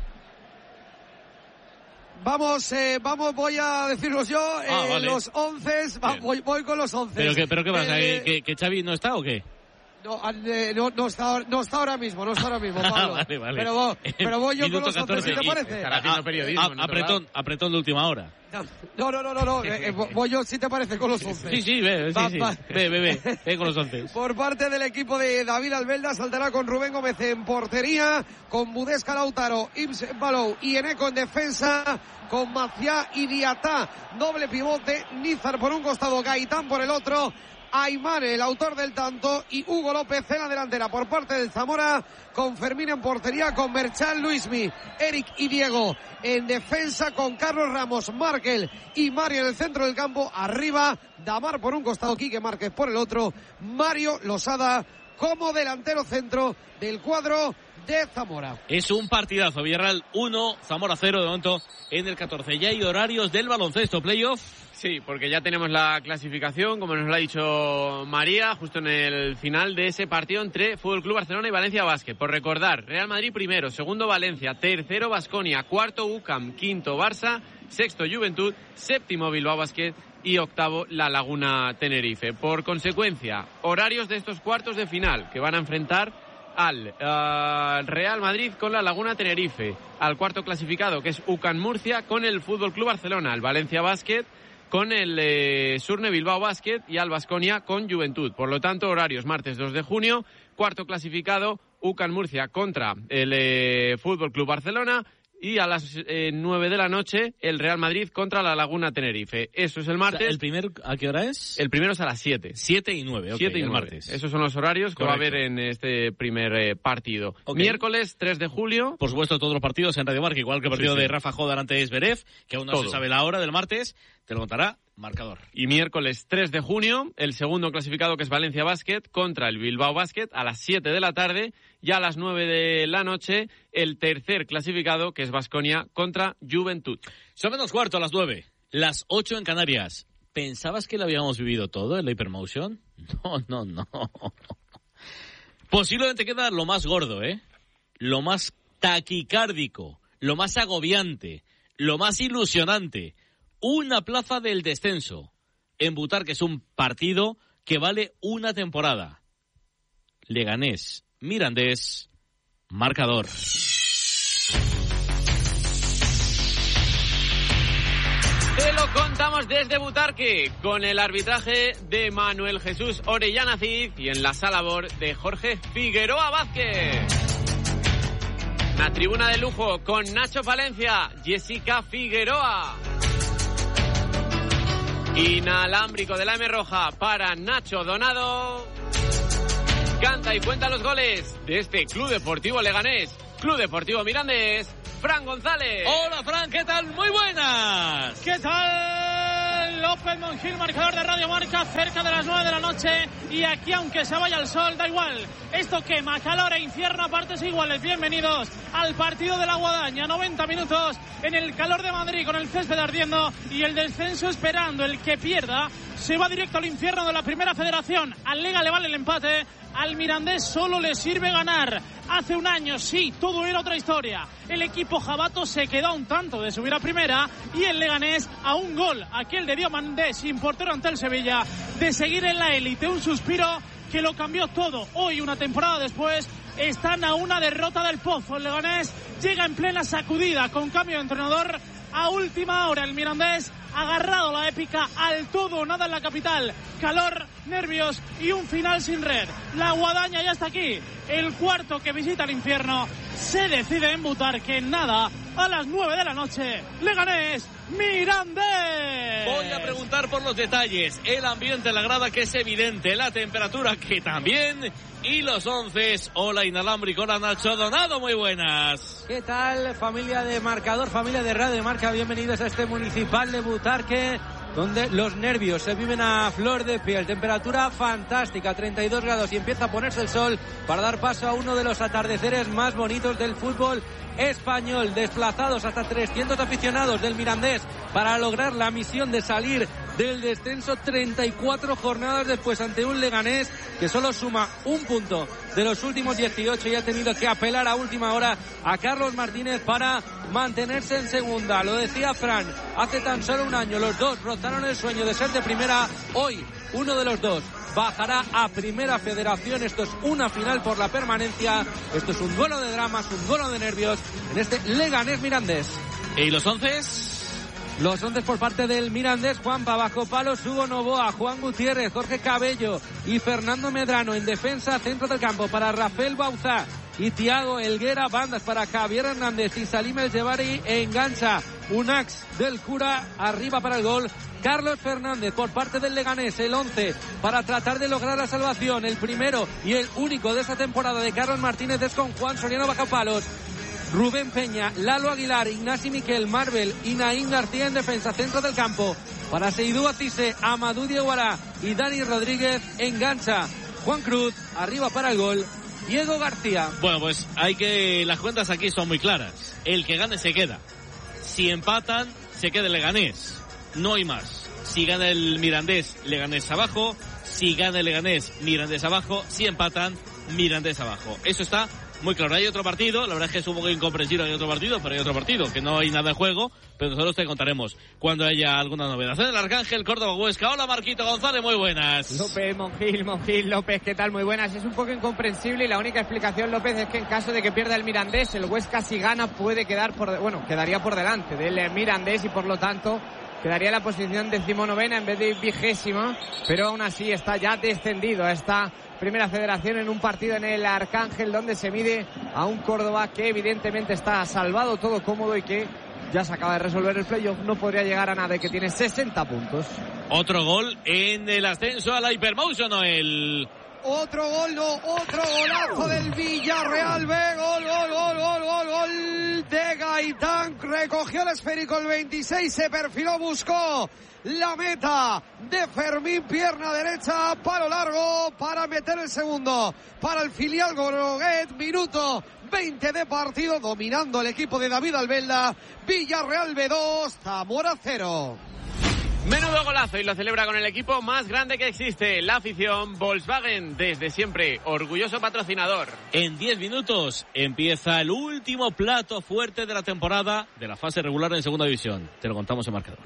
Vamos, eh, vamos, voy a decirlos yo. Ah, eh, vale. Los once, va, voy, voy con los once. ¿Pero qué, pero qué pasa? Eh, ¿Que, que Xavi no está o qué? No, eh, no, no, está, no está ahora mismo, no está ahora mismo, Pablo. vale, vale. Pero, voy, pero voy yo con Minuto los once, catorce, ¿sí te y parece? estará haciendo periodismo, Ah, ¿no? apretón, apretón de última hora. No, no, no, no, no. Eh, eh, voy yo, si te parece, con los once. Sí, sí, ve, sí, Va, sí. va. Ve, ve, ve, ve con los once. Por parte del equipo de David Albelda, saltará con Rubén Gómez en portería, con Budesca, Lautaro, Ibs, Balou y Eneco en defensa, con Maciá y Diatá, doble pivote, Nízar por un costado, Gaitán por el otro, Aymán, el autor del tanto, y Hugo López en la delantera. Por parte del Zamora, con Fermín en portería, con Merchan, Luismi, Eric y Diego en defensa, con Carlos Ramos, Markel y Mario en el centro del campo. Arriba, Damar por un costado, Quique Márquez por el otro, Mario Losada como delantero centro del cuadro de Zamora. Es un partidazo. Villarreal uno, Zamora cero de momento en el catorce. Ya hay horarios del baloncesto playoff. Sí, porque ya tenemos la clasificación, como nos lo ha dicho María, justo en el final de ese partido entre Fútbol Club Barcelona y Valencia Basket. Por recordar, Real Madrid primero, segundo Valencia, tercero Baskonia, cuarto U C A M, quinto Barça, sexto Juventud, séptimo Bilbao Basket y octavo La Laguna Tenerife. Por consecuencia, horarios de estos cuartos de final que van a enfrentar al uh, Real Madrid con La Laguna Tenerife, al cuarto clasificado que es U C A M Murcia con el Fútbol Club Barcelona, al Valencia Basket con el eh, Surne Bilbao Basket y al Baskonia con Juventud. Por lo tanto, horarios martes dos de junio, cuarto clasificado U C A M Murcia contra el eh, Fútbol Club Barcelona, y a las eh, nueve de la noche el Real Madrid contra La Laguna Tenerife. Eso es el martes. O sea, ¿el primer a qué hora es? El primero es a las siete. siete y nueve, ok, siete y el nueve. martes. Esos son los horarios que Correcto. va a haber en este primer eh, partido. Okay. Miércoles tres de julio. Por supuesto, todos los partidos en Radio Marca, igual que el partido Sí, sí. de Rafa Jodar ante Zverev, que aún no Todo. se sabe la hora del martes, te lo contará Marcador. Y miércoles tres de junio, el segundo clasificado que es Valencia Basket contra el Bilbao Basket a las siete de la tarde, y a las nueve de la noche el tercer clasificado que es Baskonia contra Juventud. Son menos cuarto a las nueve, las ocho en Canarias. ¿Pensabas que lo habíamos vivido todo en la Hypermotion? No, no, no. Posiblemente queda lo más gordo, ¿eh? Lo más taquicárdico, lo más agobiante, lo más ilusionante. Una plaza del descenso en Butarque, es un partido que vale una temporada. Leganés, Mirandés, marcador. Te lo contamos desde Butarque con el arbitraje de Manuel Jesús Orellana Cid y en la sala labor de Jorge Figueroa Vázquez. Una tribuna de lujo con Nacho Palencia, Jessica Figueroa. Inalámbrico de la M Roja para Nacho Donado. Canta y cuenta los goles de este Club Deportivo Leganés, Club Deportivo Mirandés, Fran González. Hola, Fran, ¿qué tal? Muy buenas. ¿Qué tal? López Monjil, marcador de Radio Marca, cerca de las nueve de la noche. Y aquí, aunque se vaya el sol, da igual. Esto quema, calor e infierno a partes iguales. Bienvenidos al partido de la Guadaña. noventa minutos en el calor de Madrid, con el césped ardiendo y el descenso esperando. El que pierda se va directo al infierno de la Primera Federación. Al Lega le vale el empate. Al Mirandés solo le sirve ganar. Hace un año, sí, todo era otra historia. El equipo jabato se quedó a un tanto de subir a primera y el Leganés a un gol, aquel de Diomandé sin portero ante el Sevilla, de seguir en la élite. Un suspiro que lo cambió todo. Hoy, una temporada después, están a una derrota del pozo. El Leganés llega en plena sacudida con cambio de entrenador a última hora. El Mirandés agarrado la épica al todo o nada en la capital. Calor, nervios y un final sin red. La Guadaña ya está aquí. El cuarto que visita el infierno se decide en Butarque en nada. A las nueve de la noche, Leganés Mirandés. Voy a preguntar por los detalles. El ambiente en la grada, que es evidente. La temperatura, que también. Y los once. Hola, Inalámbrico. Hola, Nacho Donado. Muy buenas. ¿Qué tal, familia de Marcador, familia de Radio Marca? Bienvenidos a este municipal de Butarque, donde los nervios se viven a flor de piel. Temperatura fantástica, treinta y dos grados, y empieza a ponerse el sol para dar paso a uno de los atardeceres más bonitos del fútbol español. Desplazados hasta trescientos aficionados del Mirandés para lograr la misión de salir del descenso treinta y cuatro jornadas después, ante un Leganés que solo suma un punto de los últimos dieciocho y ha tenido que apelar a última hora a Carlos Martínez para mantenerse en segunda. Lo decía Fran, hace tan solo un año los dos rozaron el sueño de ser de primera. Hoy uno de los dos bajará a Primera Federación. Esto es una final por la permanencia. Esto es un duelo de dramas, un duelo de nervios en este Leganés Mirandés. ¿Y los once? Los once por parte del Mirandés: Juanpa, bajo palos Hugo Novoa, Juan Gutiérrez, Jorge Cabello y Fernando Medrano. En defensa, centro del campo para Rafael Bauzá y Thiago Helguera. Bandas para Javier Hernández y Salim El Jebari. Engancha Unax del Cura. Arriba para el gol Carlos Fernández por parte del Leganés. El once para tratar de lograr la salvación. El primero y el único de esta temporada de Carlos Martínez es con Juan Soriano bajo palos, Rubén Peña, Lalo Aguilar, Ignasi Miquel, Marvel y Naín García en defensa. Centro del campo para Seydou Atise, Amadou Diawara y Dani Rodríguez. Engancha Juan Cruz. Arriba para el gol Diego García. Bueno, pues hay que... las cuentas aquí son muy claras. El que gane se queda. Si empatan, se queda el Leganés. No hay más. Si gana el Mirandés, Leganés abajo. Si gana el Leganés, Mirandés abajo. Si empatan, Mirandés abajo. Eso está muy claro. Hay otro partido, la verdad es que es un poco incomprensible, hay otro partido, pero hay otro partido, que no hay nada en juego, pero nosotros te contaremos cuando haya alguna novedad. En el Arcángel, Córdoba, Huesca. Hola, Marquito González, muy buenas. López, Monjil, Monjil, López, ¿qué tal? Muy buenas. Es un poco incomprensible y la única explicación, López, es que en caso de que pierda el Mirandés, el Huesca, si gana, puede quedar por, bueno, quedaría por delante del Mirandés y por lo tanto quedaría la posición decimonovena en vez de vigésima, pero aún así está ya descendido a esta Primera Federación en un partido en el Arcángel, donde se mide a un Córdoba que evidentemente está salvado, todo cómodo y que ya se acaba de resolver el playoff, no podría llegar a nada y que tiene sesenta puntos. Otro gol en el ascenso a la Hypermotion, Noel. Otro gol, no, otro golazo del Villarreal B. Gol, gol, gol, gol, gol, gol de Gaitán. Recogió el esférico el veintiséis, se perfiló, buscó la meta de Fermín, pierna derecha, palo largo para meter el segundo para el filial Groguet. Minuto veinte de partido, dominando el equipo de David Albelda. Villarreal B dos, Zamora cero. Menudo golazo, y lo celebra con el equipo más grande que existe, la afición Volkswagen, desde siempre orgulloso patrocinador. En diez minutos empieza el último plato fuerte de la temporada de la fase regular en Segunda División. Te lo contamos en marcador.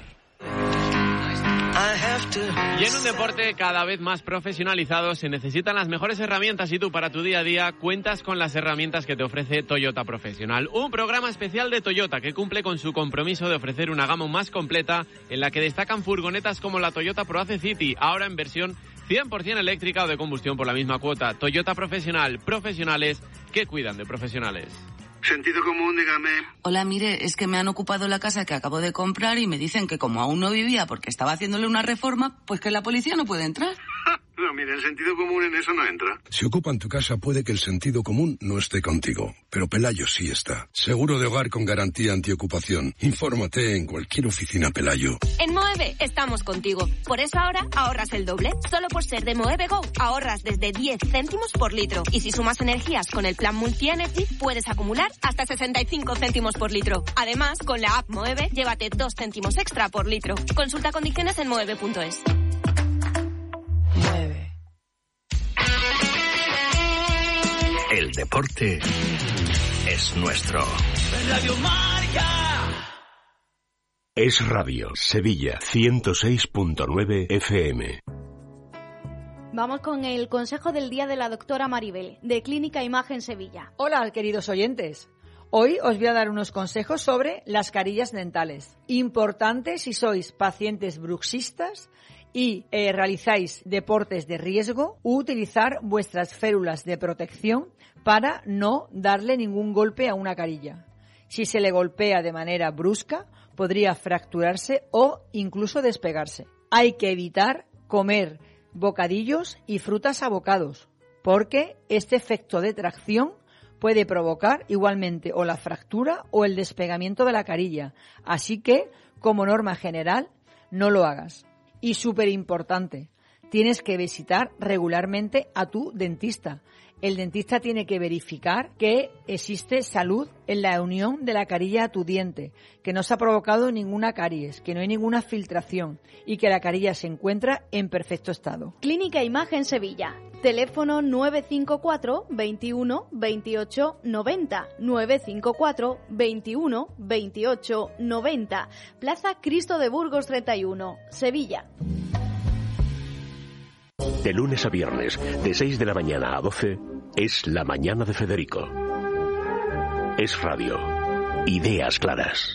Y en un deporte cada vez más profesionalizado se necesitan las mejores herramientas, y tú para tu día a día cuentas con las herramientas que te ofrece Toyota Profesional. Un programa especial de Toyota que cumple con su compromiso de ofrecer una gama más completa, en la que destacan furgonetas como la Toyota ProAce City, ahora en versión cien por ciento eléctrica o de combustión por la misma cuota. Toyota Profesional, profesionales que cuidan de profesionales. Sentido común, dígame. Hola, mire, es que me han ocupado la casa que acabo de comprar y me dicen que como aún no vivía porque estaba haciéndole una reforma, pues que la policía no puede entrar. No, mire, el sentido común en eso no entra. Si ocupan tu casa puede que el sentido común no esté contigo, pero Pelayo sí está. Seguro de hogar con garantía antiocupación. Infórmate en cualquier oficina Pelayo. En Moeve estamos contigo. Por eso ahora ahorras el doble. Solo por ser de Moeve Go ahorras desde diez céntimos por litro. Y si sumas energías con el plan Multi-Energy, puedes acumular hasta sesenta y cinco céntimos por litro. Además, con la app Moeve, llévate dos céntimos extra por litro. Consulta condiciones en moeve punto es. El deporte es nuestro. Radio Marca. Es Radio Sevilla ciento seis punto nueve F M. Vamos con el consejo del día de la doctora Maribel, de Clínica Imagen Sevilla. Hola, queridos oyentes. Hoy os voy a dar unos consejos sobre las carillas dentales. Importante si sois pacientes bruxistas y eh, realizáis deportes de riesgo, utilizar vuestras férulas de protección para no darle ningún golpe a una carilla. Si se le golpea de manera brusca, podría fracturarse o incluso despegarse. Hay que evitar comer bocadillos y frutas a bocados, porque este efecto de tracción puede provocar igualmente o la fractura o el despegamiento de la carilla. Así que, como norma general, no lo hagas. Y súper importante, tienes que visitar regularmente a tu dentista. El dentista tiene que verificar que existe salud en la unión de la carilla a tu diente, que no se ha provocado ninguna caries, que no hay ninguna filtración y que la carilla se encuentra en perfecto estado. Clínica Imagen Sevilla. Teléfono nueve cinco cuatro, veintiuno, veintiocho, noventa. nueve cinco cuatro, veintiuno, veintiocho, noventa. Plaza Cristo de Burgos treinta y uno, Sevilla. De lunes a viernes, de seis de la mañana a doce, es La Mañana de Federico. Es Radio. Ideas claras.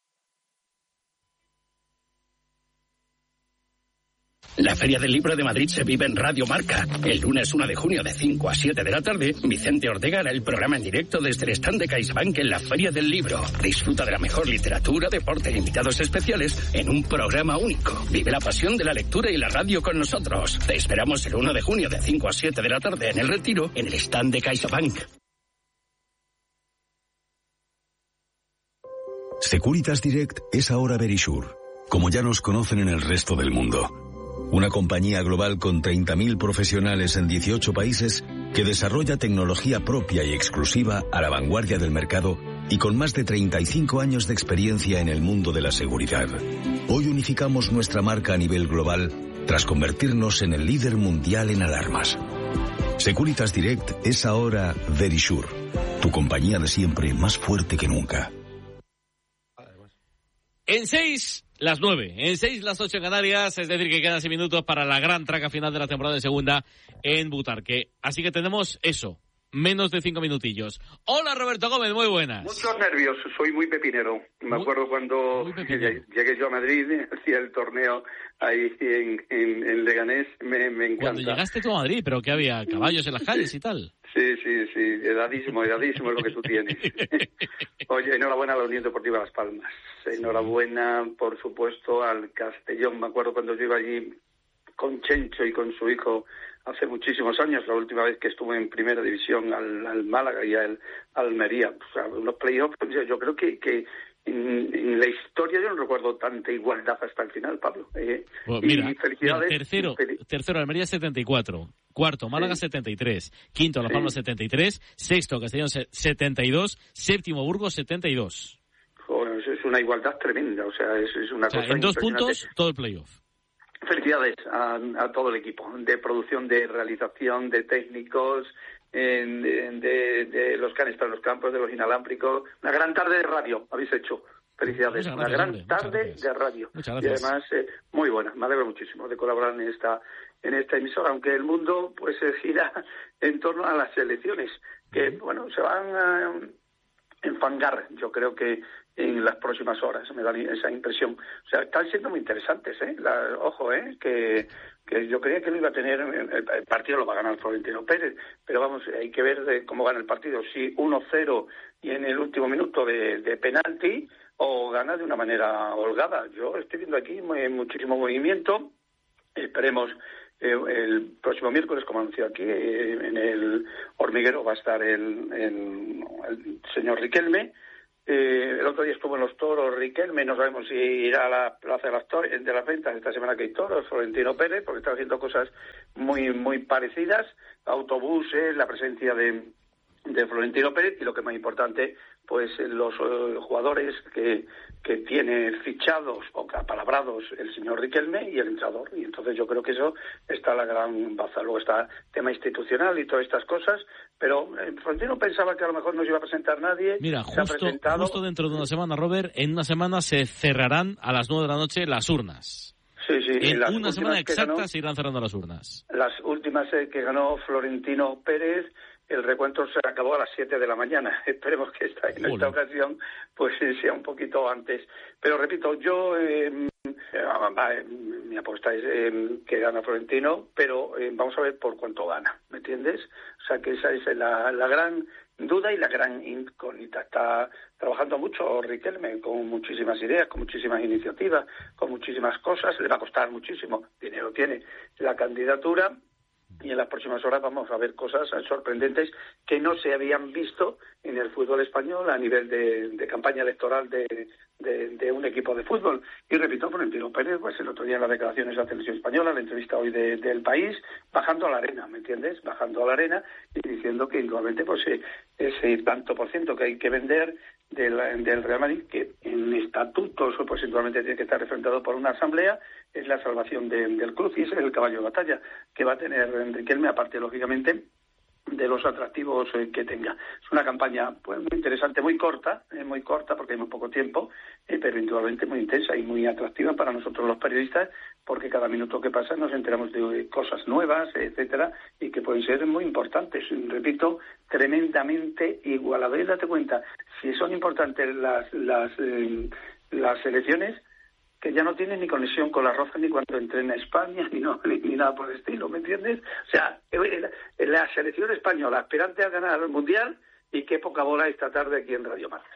La Feria del Libro de Madrid se vive en Radio Marca. El lunes uno de junio de cinco a siete de la tarde, Vicente Ortega hará el programa en directo desde el stand de CaixaBank en la Feria del Libro. Disfruta de la mejor literatura, deporte e invitados especiales en un programa único. Vive la pasión de la lectura y la radio con nosotros. Te esperamos el uno de junio de cinco a siete de la tarde en El Retiro, en el stand de CaixaBank. Securitas Direct es ahora Verisure, como ya nos conocen en el resto del mundo. Una compañía global con treinta mil profesionales en dieciocho países que desarrolla tecnología propia y exclusiva a la vanguardia del mercado y con más de treinta y cinco años de experiencia en el mundo de la seguridad. Hoy unificamos nuestra marca a nivel global tras convertirnos en el líder mundial en alarmas. Securitas Direct es ahora Verisure, tu compañía de siempre más fuerte que nunca. En seis, las nueve. En seis, las ocho en Canarias. Es decir, que quedan seis minutos para la gran traca final de la temporada de segunda en Butarque. Así que tenemos eso. Menos de cinco minutillos. Hola, Roberto Gómez, muy buenas. Muchos nervios, soy muy pepinero. Me acuerdo cuando llegué yo a Madrid, hacía el torneo ahí en, en, en Leganés, me, me encanta. Cuando llegaste tú a Madrid, pero que había caballos en las calles y tal. Sí, sí, sí, edadísimo, edadísimo es lo que tú tienes. Oye, enhorabuena a la Unión Deportiva Las Palmas. Enhorabuena, por supuesto, al Castellón. Me acuerdo cuando yo iba allí con Chencho y con su hijo hace muchísimos años, la última vez que estuve en primera división, al, al Málaga y al Almería. O sea, unos playoffs, yo creo que, que en, en la historia yo no recuerdo tanta igualdad hasta el final, Pablo. Eh, bueno, mira, y felicidades. Mira, tercero, tercero Almería setenta y cuatro, cuarto Málaga sí. setenta y tres, quinto Las Palmas sí. setenta y tres, sexto Castellón setenta y dos, séptimo Burgos setenta y dos. Bueno, es una igualdad tremenda, o sea, es, es una o sea, cosa en dos puntos todo el playoff. Felicidades a, a todo el equipo de producción, de realización, de técnicos, de, de, de los que han estado en los campos, de los inalámbricos. Una gran tarde de radio habéis hecho. Felicidades. Gracias, una gran hombre, tarde de radio. Muchas gracias. Y además, eh, muy buena. Me alegro muchísimo de colaborar en esta en esta emisora, aunque el mundo pues se gira en torno a las elecciones, que, bueno, se van a... enfangar, yo creo que en las próximas horas, me da esa impresión. O sea, están siendo muy interesantes, ¿eh? La, ojo, ¿eh? Que, que yo creía que lo iba a tener, el, el partido lo va a ganar Florentino Pérez, pero vamos, hay que ver de cómo gana el partido, si uno cero y en el último minuto de, de penalti, o gana de una manera holgada. Yo estoy viendo aquí muy, muchísimo movimiento, esperemos. Eh, el próximo miércoles, como anunció aquí, eh, en el Hormiguero va a estar el, el, el señor Riquelme. Eh, el otro día estuvo en los toros Riquelme, no sabemos si irá a la Plaza de las, tor- de las Ventas esta semana que hay toros, Florentino Pérez, porque está haciendo cosas muy muy parecidas, autobuses, la presencia de, de Florentino Pérez y lo que es más importante, pues los uh, jugadores que, que tiene fichados o apalabrados el señor Riquelme y el entrenador. Y entonces yo creo que eso está la gran baza. Luego está el tema institucional y todas estas cosas, pero eh, Florentino pensaba que a lo mejor no se iba a presentar nadie. Mira, se justo, ha presentado... justo dentro de una semana, Robert, en una semana se cerrarán a las nueve de la noche las urnas. Sí, sí, en las una semana exacta ganó, se irán cerrando las urnas. Las últimas eh, que ganó Florentino Pérez, el recuento se acabó a las siete de la mañana. Esperemos que esta, en esta ocasión pues sea un poquito antes. Pero repito, yo eh, eh, mi apuesta es eh, que gana Florentino, pero eh, vamos a ver por cuánto gana, ¿me entiendes? O sea que esa es la, la gran duda y la gran incógnita. Está trabajando mucho Riquelme, con muchísimas ideas, con muchísimas iniciativas, con muchísimas cosas. Le va a costar muchísimo, dinero tiene la candidatura, y en las próximas horas vamos a ver cosas sorprendentes que no se habían visto en el fútbol español a nivel de, de campaña electoral de, de, de un equipo de fútbol. Y repito, Florentino Pérez, pues el otro día en las declaraciones de la televisión española, la entrevista hoy de, del País, bajando a la arena, ¿me entiendes? Bajando a la arena y diciendo que indudablemente pues ese tanto por ciento que hay que vender del, del Real Madrid, que en estatutos pues indudablemente tiene que estar refrendado por una asamblea, es la salvación de, del club y ese es el caballo de batalla que va a tener Riquelme, aparte lógicamente de los atractivos eh, que tenga. Es una campaña pues muy interesante, muy corta, eh, muy corta porque hay muy poco tiempo, eh, pero indudablemente muy intensa y muy atractiva para nosotros los periodistas, porque cada minuto que pasa nos enteramos de eh, cosas nuevas, etcétera, y que pueden ser muy importantes. Repito, tremendamente igualadas. Y date cuenta, si son importantes las las eh, las elecciones, que ya no tiene ni conexión con la Roja ni cuando entrena a España, ni, no, ni, ni nada por el estilo, ¿me entiendes? O sea, la selección española aspirante a ganar el Mundial, y qué poca bola esta tarde aquí en Radio Marca.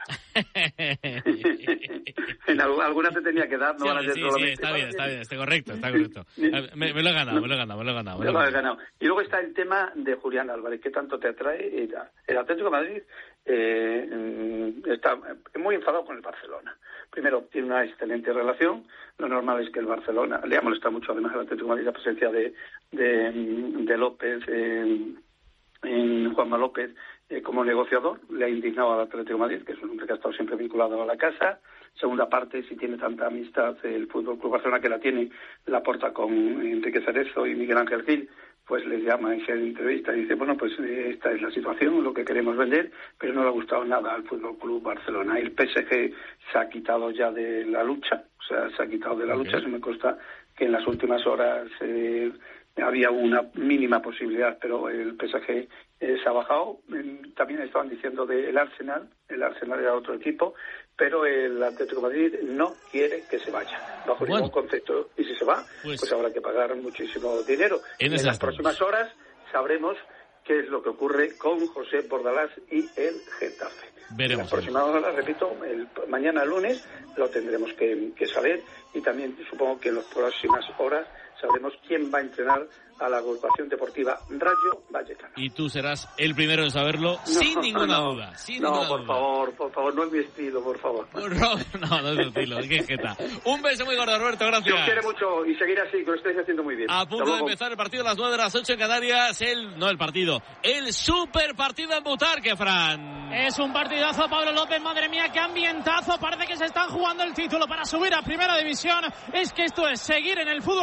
En alguna te tenía que dar, no sí, van a ser sí, solamente. Sí, está bien, está bien, está correcto, está correcto. Me, me lo he ganado, me lo he ganado, me lo he ganado. Me lo he ganado. Y luego está el tema de Julián Álvarez, ¿qué tanto te atrae? El Atlético de Madrid eh, está muy enfadado con el Barcelona. Primero, tiene una excelente relación. Lo normal es que el Barcelona, le ha molestado mucho además al Atlético de Madrid la presencia de, de, de López, eh, en Juanma López, eh, como negociador. Le ha indignado al Atlético de Madrid, que es un hombre que ha estado siempre vinculado a la casa. Segunda parte, si tiene tanta amistad el Fútbol Club Barcelona, que la tiene, la aporta con Enrique Cerezo y Miguel Ángel Gil, pues les llama en esa entrevista y dice, bueno, pues esta es la situación, lo que queremos vender, pero no le ha gustado nada al Fútbol Club Barcelona. El P S G se ha quitado ya de la lucha, o sea, se ha quitado de la okay. lucha. Se me consta que en las últimas horas eh, había una mínima posibilidad, pero el P S G eh, se ha bajado. También estaban diciendo del Arsenal, el Arsenal era otro equipo, pero el Atlético de Madrid no quiere que se vaya, bajo bueno. ningún concepto. Y si se va, pues, pues habrá que pagar muchísimo dinero. En, en las próximas horas sabremos qué es lo que ocurre con José Bordalás y el Getafe. Veremos. En las próximas horas, repito, el, mañana lunes lo tendremos que, que saber, y también supongo que en las próximas horas sabremos quién va a entrenar a la agrupación deportiva Rayo Vallecano. Y tú serás el primero en saberlo, no, sin ninguna no, duda. Sin no, ninguna por duda. favor, por favor, no es mi estilo, por favor. No, no es tu estilo, qué jeta. Un beso muy gordo, Roberto, gracias. Yo quiero mucho y seguir así, que lo estáis haciendo muy bien. A punto de empezar el partido a las nueve de las ocho en Canarias, el, no el partido, el super partido en Butarque, Fran. Es un partidazo, Pablo López, madre mía, qué ambientazo, parece que se están jugando el título para subir a Primera División. Es que esto es seguir en el fútbol profesional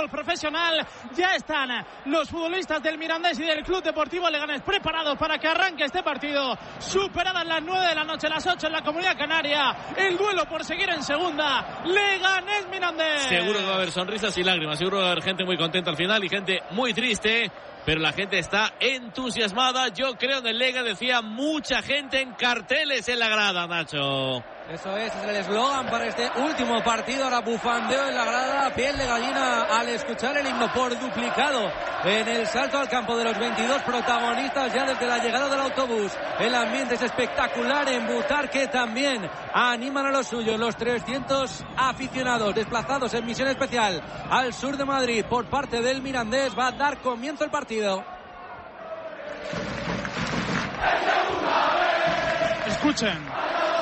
profesional. Ya están los futbolistas del Mirandés y del Club Deportivo Leganés preparados para que arranque este partido. Superadas las nueve de la noche, las ocho en la Comunidad Canaria. El duelo por seguir en segunda. Leganés Mirandés. Seguro que va a haber sonrisas y lágrimas. Seguro que va a haber gente muy contenta al final y gente muy triste. Pero la gente está entusiasmada. Yo creo en el Lega, decía mucha gente en carteles en la grada, Nacho. Eso es, es el eslogan para este último partido. Ahora bufandeo en la grada, piel de gallina al escuchar el himno por duplicado en el salto al campo de los veintidós protagonistas ya desde la llegada del autobús. El ambiente es espectacular en Butarque también. Animan a los suyos los trescientos aficionados desplazados en misión especial al sur de Madrid por parte del Mirandés. Va a dar comienzo el partido. Escuchen.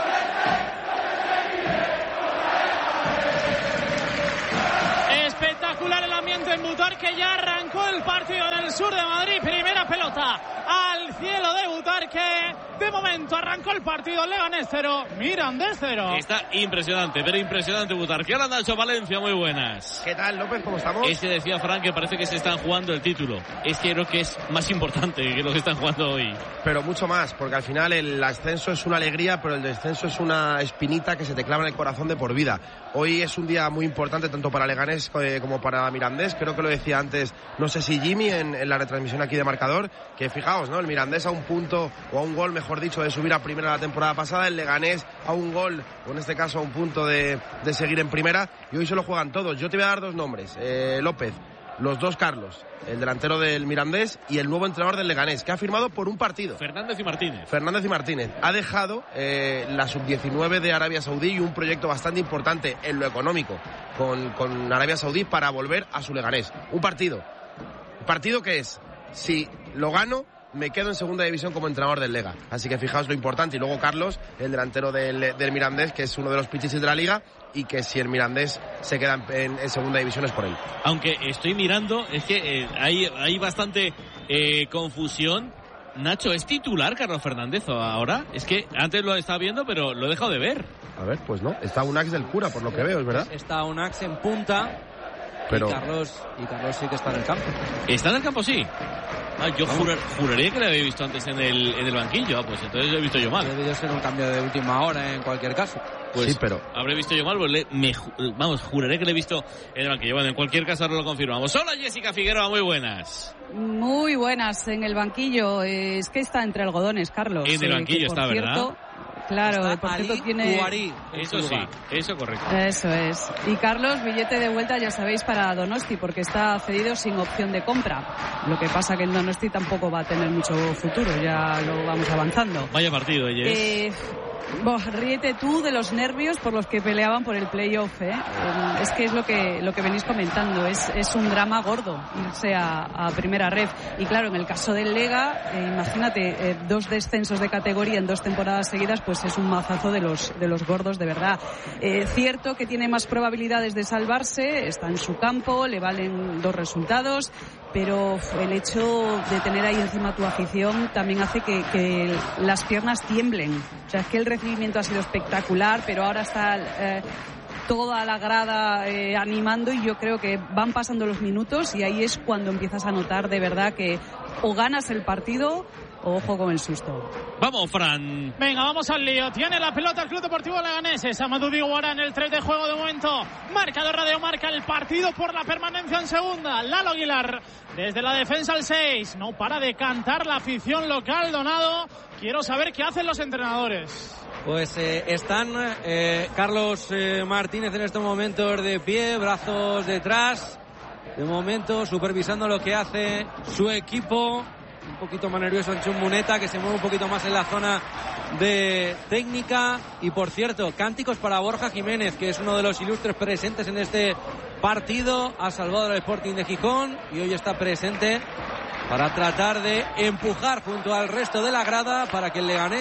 Espectacular el ambiente en Butarque, ya arrancó el partido en el sur de Madrid, primera pelota al cielo de Butarque. De momento arrancó el partido, Leganés cero, Mirandés cero. Está impresionante, pero impresionante Butarque. Ahora Nacho Valencia, muy buenas. ¿Qué tal, López? ¿Cómo estamos? Es que decía Frank que parece que se están jugando el título. Es que creo que es más importante que lo que están jugando hoy. Pero mucho más, porque al final el ascenso es una alegría, pero el descenso es una espinita que se te clava en el corazón de por vida. Hoy es un día muy importante tanto para Leganés eh, como para Mirandés. Creo que lo decía antes, no sé si Jimmy en, en la retransmisión aquí de Marcador, que fijaos, ¿no? El Mirandés a un punto o a un gol, mejor dicho, de subir a primera la temporada pasada, el Leganés a un gol, o en este caso a un punto de, de seguir en primera, y hoy se lo juegan todos. Yo te voy a dar dos nombres, eh, López, los dos Carlos, el delantero del Mirandés y el nuevo entrenador del Leganés, que ha firmado por un partido. Fernández y Martínez. Fernández y Martínez. Ha dejado eh, la sub diecinueve de Arabia Saudí y un proyecto bastante importante en lo económico con, con Arabia Saudí para volver a su Leganés. Un partido. ¿Partido que es? Si lo gano, me quedo en segunda división como entrenador del Lega. Así que fijaos lo importante. Y luego Carlos, el delantero del, del Mirandés, que es uno de los pichichis de la Liga, y que si el Mirandés se queda en, en segunda división es por él. Aunque estoy mirando, es que eh, hay, hay bastante eh, confusión. Nacho, ¿es titular Carlos Fernández ahora? Es que antes lo estaba viendo, pero lo he dejado de ver. A ver, pues no. Está Unax del Cura, por lo que veo, ¿es verdad? Está Unax en punta. Pero... Y Carlos, y Carlos sí que está en el campo. ¿Está en el campo, sí? Ah, yo jurar, juraría que lo había visto antes en el, en el banquillo. Ah, pues entonces lo he visto yo mal. Debe ser un cambio de última hora en cualquier caso. Pues sí, pero... habré visto yo mal, pues le, me, vamos, juraré que le he visto en el banquillo. Bueno, en cualquier caso ahora lo confirmamos. Hola Jessica Figueroa, muy buenas. Muy buenas en el banquillo. Es que está entre algodones, Carlos. En el banquillo eh, está, cierto, ¿verdad? Claro, está por cierto Ali tiene... Guarí, eso sí, eso correcto. Eso es. Y Carlos, billete de vuelta, ya sabéis, para Donosti, porque está cedido sin opción de compra. Lo que pasa que en Donosti tampoco va a tener mucho futuro, ya lo vamos avanzando. Vaya partido, ella es. Eh, Bo, ríete tú de los nervios por los que peleaban por el playoff, ¿eh? Eh, es que es lo que lo que venís comentando, es, es un drama gordo irse a, a primera ref. Y claro, en el caso del Lega, eh, imagínate, eh, dos descensos de categoría en dos temporadas seguidas, pues es un mazazo de los de los gordos, de verdad. Eh, cierto que tiene más probabilidades de salvarse, está en su campo, le valen dos resultados, pero el hecho de tener ahí encima tu afición también hace que, que las piernas tiemblen. O sea, es que el recibimiento ha sido espectacular, pero ahora está eh, toda la grada eh, animando, y yo creo que van pasando los minutos y ahí es cuando empiezas a notar de verdad que o ganas el partido o ojo con el susto. Vamos, Fran. Venga, vamos al lío. Tiene la pelota el Club Deportivo Leganés. Es Amadou Diawara en el tres de juego de momento. Marcador Radio marca el partido por la permanencia en segunda. Lalo Aguilar desde la defensa al seis. No para de cantar la afición local, Donado. Quiero saber qué hacen los entrenadores. Pues eh, están eh, Carlos eh, Martínez en estos momentos de pie, brazos detrás. De momento supervisando lo que hace su equipo. Un poquito más nervioso Anchón Muneta, que se mueve un poquito más en la zona de técnica. Y por cierto, cánticos para Borja Jiménez, que es uno de los ilustres presentes en este partido. Ha salvado al Sporting de Gijón y hoy está presente para tratar de empujar junto al resto de la grada para que el Leganés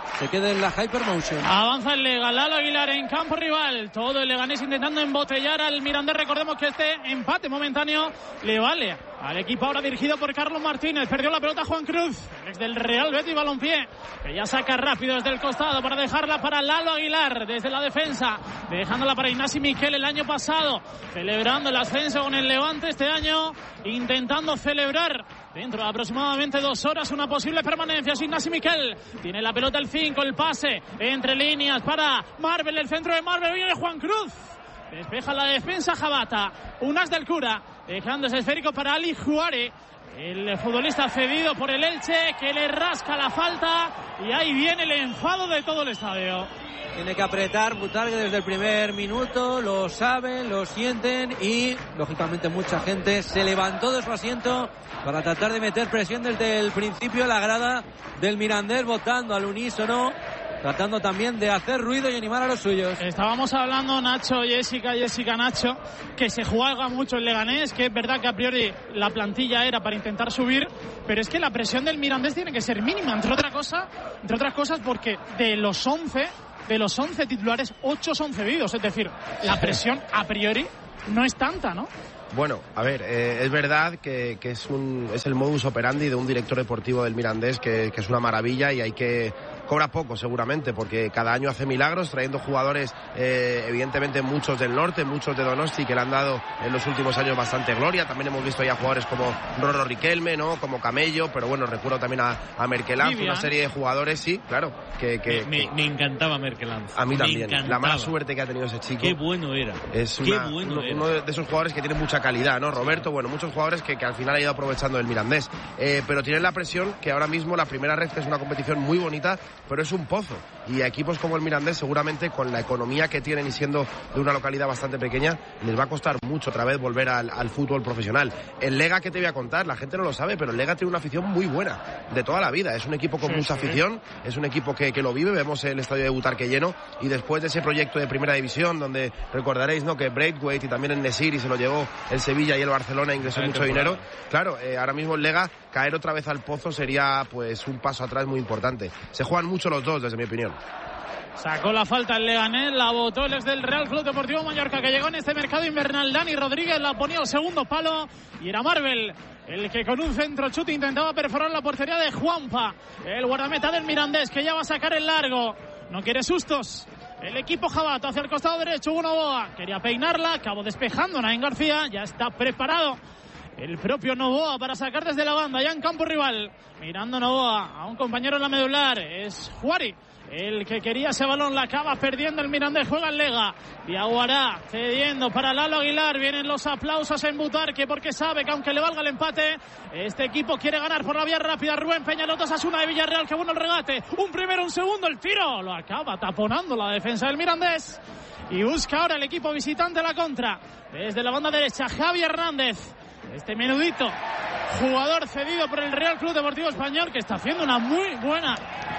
se quede en la Hypermotion. Avanza el Lega, Lalo Aguilar en campo rival. Todo el Leganés intentando embotellar al Mirandés. Recordemos que este empate momentáneo le vale al equipo ahora dirigido por Carlos Martínez. Perdió la pelota Juan Cruz, el ex del Real Betis Balompié, que ya saca rápido desde el costado para dejarla para Lalo Aguilar desde la defensa, dejándola para Ignasi Miquel el año pasado, celebrando el ascenso con el Levante este año, intentando celebrar dentro de aproximadamente dos horas una posible permanencia. Ignasi Miquel tiene la pelota el cinco, el pase entre líneas para Marvel, el centro de Marvel, viene Juan Cruz, despeja la defensa Jabata, un as del Cura, dejando ese esférico para Ali Juárez, el futbolista cedido por el Elche, que le rasca la falta, y ahí viene el enfado de todo el estadio. Tiene que apretar Butarque desde el primer minuto, lo saben, lo sienten y, lógicamente, mucha gente se levantó de su asiento para tratar de meter presión desde el principio. La grada del Mirandés votando al unísono, tratando también de hacer ruido y animar a los suyos. Estábamos hablando, Nacho, Jessica, Jessica, Nacho, que se juega mucho el Leganés, que es verdad que a priori la plantilla era para intentar subir, pero es que la presión del Mirandés tiene que ser mínima, entre otra cosa, entre otras cosas porque de los once... de los once titulares, ocho son cedidos. Es decir, la presión a priori no es tanta, ¿no? Bueno, a ver, eh, es verdad que, que es un es el modus operandi de un director deportivo del Mirandés que, que es una maravilla, y hay que... cobra poco seguramente, porque cada año hace milagros trayendo jugadores, eh, evidentemente muchos del norte, muchos de Donosti, que le han dado en los últimos años bastante gloria. También hemos visto ya jugadores como Rorro Riquelme, ¿no? Como Camello, pero bueno, recuerdo también a, a Merkelanz, una serie de jugadores, sí, claro, que... que, me, me, me encantaba Merkelanz. A mí también, la mala suerte que ha tenido ese chico. Qué bueno era. Es Qué una, bueno uno, era. uno de esos jugadores que tiene mucha calidad, ¿no? Roberto, bueno, muchos jugadores que, que al final ha ido aprovechando el Mirandés, eh, pero tienen la presión que ahora mismo la primera red, que es una competición muy bonita, pero es un pozo, y a equipos como el Mirandés seguramente con la economía que tienen y siendo de una localidad bastante pequeña les va a costar mucho otra vez volver al, al fútbol profesional. El Lega, que te voy a contar, la gente no lo sabe, pero el Lega tiene una afición muy buena de toda la vida, es un equipo con sí, mucha sí. afición, es un equipo que, que lo vive. Vemos el estadio de Butarque lleno, y después de ese proyecto de primera división donde recordaréis, ¿no?, que Braithwaite y también el Nesiri se lo llevó el Sevilla y el Barcelona, ingresó mucho dinero. Claro, eh, ahora mismo el Lega, caer otra vez al pozo sería pues un paso atrás muy importante. Se juegan mucho los dos, desde mi opinión. Sacó la falta el Leganés, la botó el ex del Real Club Deportivo Mallorca, que llegó en este mercado invernal. Dani Rodríguez la ponía al segundo palo, y era Marvel el que con un centro chute intentaba perforar la portería de Juanpa, el guardameta del Mirandés, que ya va a sacar el largo. No quiere sustos el equipo Jabato, hacia el costado derecho. Hugo Novoa quería peinarla, acabó despejando Naín García, ya está preparado el propio Novoa para sacar desde la banda, ya en campo rival. Mirando Novoa a un compañero en la medular, es Juari el que quería ese balón, la acaba perdiendo el Mirandés. Juega el Lega, Diaguará cediendo para Lalo Aguilar. Vienen los aplausos en Butarque, porque sabe que aunque le valga el empate, este equipo quiere ganar por la vía rápida. Rubén Peñalotas, Osasuna de Villarreal, que bueno el regate, un primero, un segundo, el tiro lo acaba taponando la defensa del Mirandés, y busca ahora el equipo visitante la contra desde la banda derecha. Javi Hernández, este menudito jugador cedido por el Real Club Deportivo Español, que está haciendo una muy buena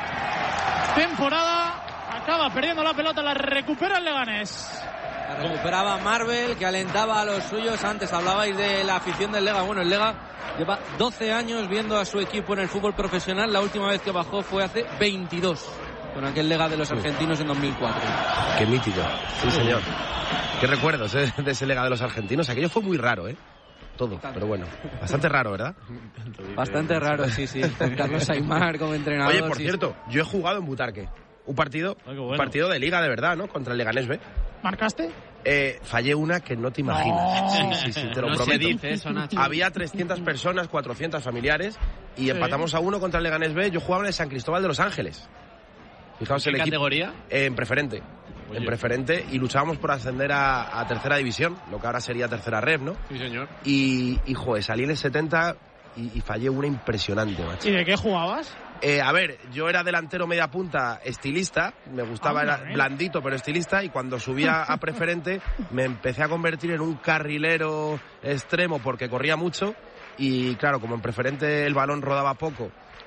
temporada, acaba perdiendo la pelota, la recupera el Leganés. La recuperaba Marvel, que alentaba a los suyos. Antes hablabais de la afición del Lega. Bueno, el Lega lleva doce años viendo a su equipo en el fútbol profesional. La última vez que bajó fue hace veintidós, con aquel Lega de los argentinos en dos mil cuatro. Qué mítico, sí señor. Qué recuerdos, ¿eh?, de ese Lega de los argentinos. Aquello fue muy raro, ¿eh? Todo, pero bueno, bastante raro, ¿verdad? Bastante raro, sí, sí. Con Carlos Aimar como entrenador. Oye, por sí, cierto, sí. yo he jugado en Butarque. Un partido, Ay, bueno. un partido de liga de verdad, ¿no? Contra el Leganés B. ¿Marcaste? Eh, fallé una que no te imaginas. No. Sí, sí, sí, te lo no prometo. Se dice eso, Nacho. Había trescientas personas, cuatrocientas familiares, y sí. empatamos a uno contra el Leganés B. Yo jugaba en el San Cristóbal de los Ángeles. Fijaos ¿En el categoría? Equipo, eh, en preferente. Oye. En preferente, y luchábamos por ascender a, a tercera división, lo que ahora sería tercera ref, ¿no? Sí, señor. Y, y joder, salí en el setenta y, y fallé una impresionante, macho. ¿Y de qué jugabas? Eh, a ver, yo era delantero media punta, estilista, me gustaba, ah, era bien. blandito pero estilista, y cuando subía a preferente me empecé a convertir en un carrilero extremo porque corría mucho, y claro, como en preferente el balón rodaba poco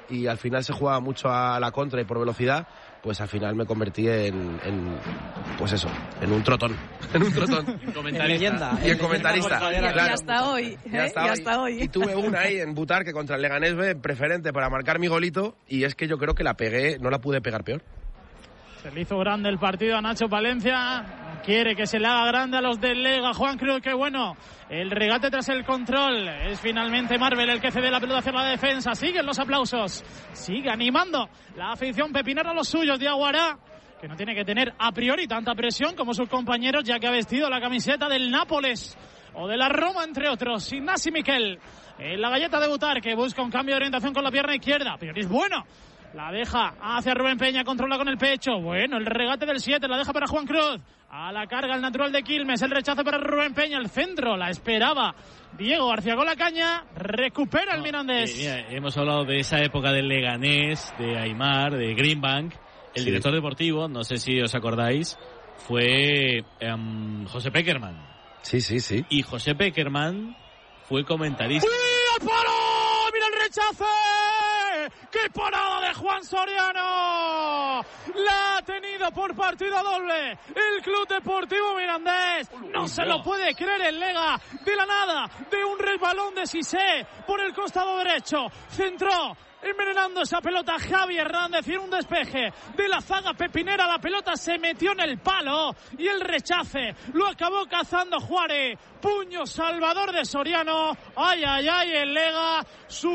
y al final se jugaba mucho a la contra y por velocidad, pues al final me convertí en, en pues eso, en un trotón, en un trotón. En leyenda. Y en comentarista. Y, claro. y hasta hoy, ¿eh? Y hasta, y hoy. hasta hoy. Y tuve una ahí en Butarque contra el Leganés B, preferente para marcar mi golito, y es que yo creo que la pegué, no la pude pegar peor. Se le hizo grande el partido a Nacho Palencia. Quiere que se le haga grande a los del Lega. Juan Cruz, que bueno. El regate tras el control. Es finalmente Marvel el que cede la pelota hacia la defensa. Siguen los aplausos. Sigue animando la afición pepinera a los suyos de Aguará, que no tiene que tener a priori tanta presión como sus compañeros, ya que ha vestido la camiseta del Nápoles o de la Roma, entre otros. Ignasi Miquel en la galleta de Butar, que busca un cambio de orientación con la pierna izquierda. A priori es bueno. La deja hacia Rubén Peña, controla con el pecho. Bueno, el regate del siete, la deja para Juan Cruz. A la carga el natural de Quilmes, el rechazo para Rubén Peña, el centro, la esperaba Diego García con la caña, recupera el Mirandés. Eh, mira, hemos hablado de esa época del Leganés, de Aimar, de Greenbank. El Sí. director deportivo, no sé si os acordáis, fue um, José Peckerman. Sí, sí, sí. Y José Peckerman fue comentarista. ¡Uy, al palo! ¡Mira el rechazo! ¡Qué parada de Juan Soriano! La ha tenido por partida doble el Club Deportivo Mirandés. No se lo puede creer el Lega. De la nada, de un resbalón de Cissé por el costado derecho. Centró, envenenando esa pelota Javi Hernández, y en un despeje de la zaga pepinera la pelota se metió en el palo y el rechace lo acabó cazando Juárez. Puño salvador de Soriano. Ay, ay, ay, el Lega. Su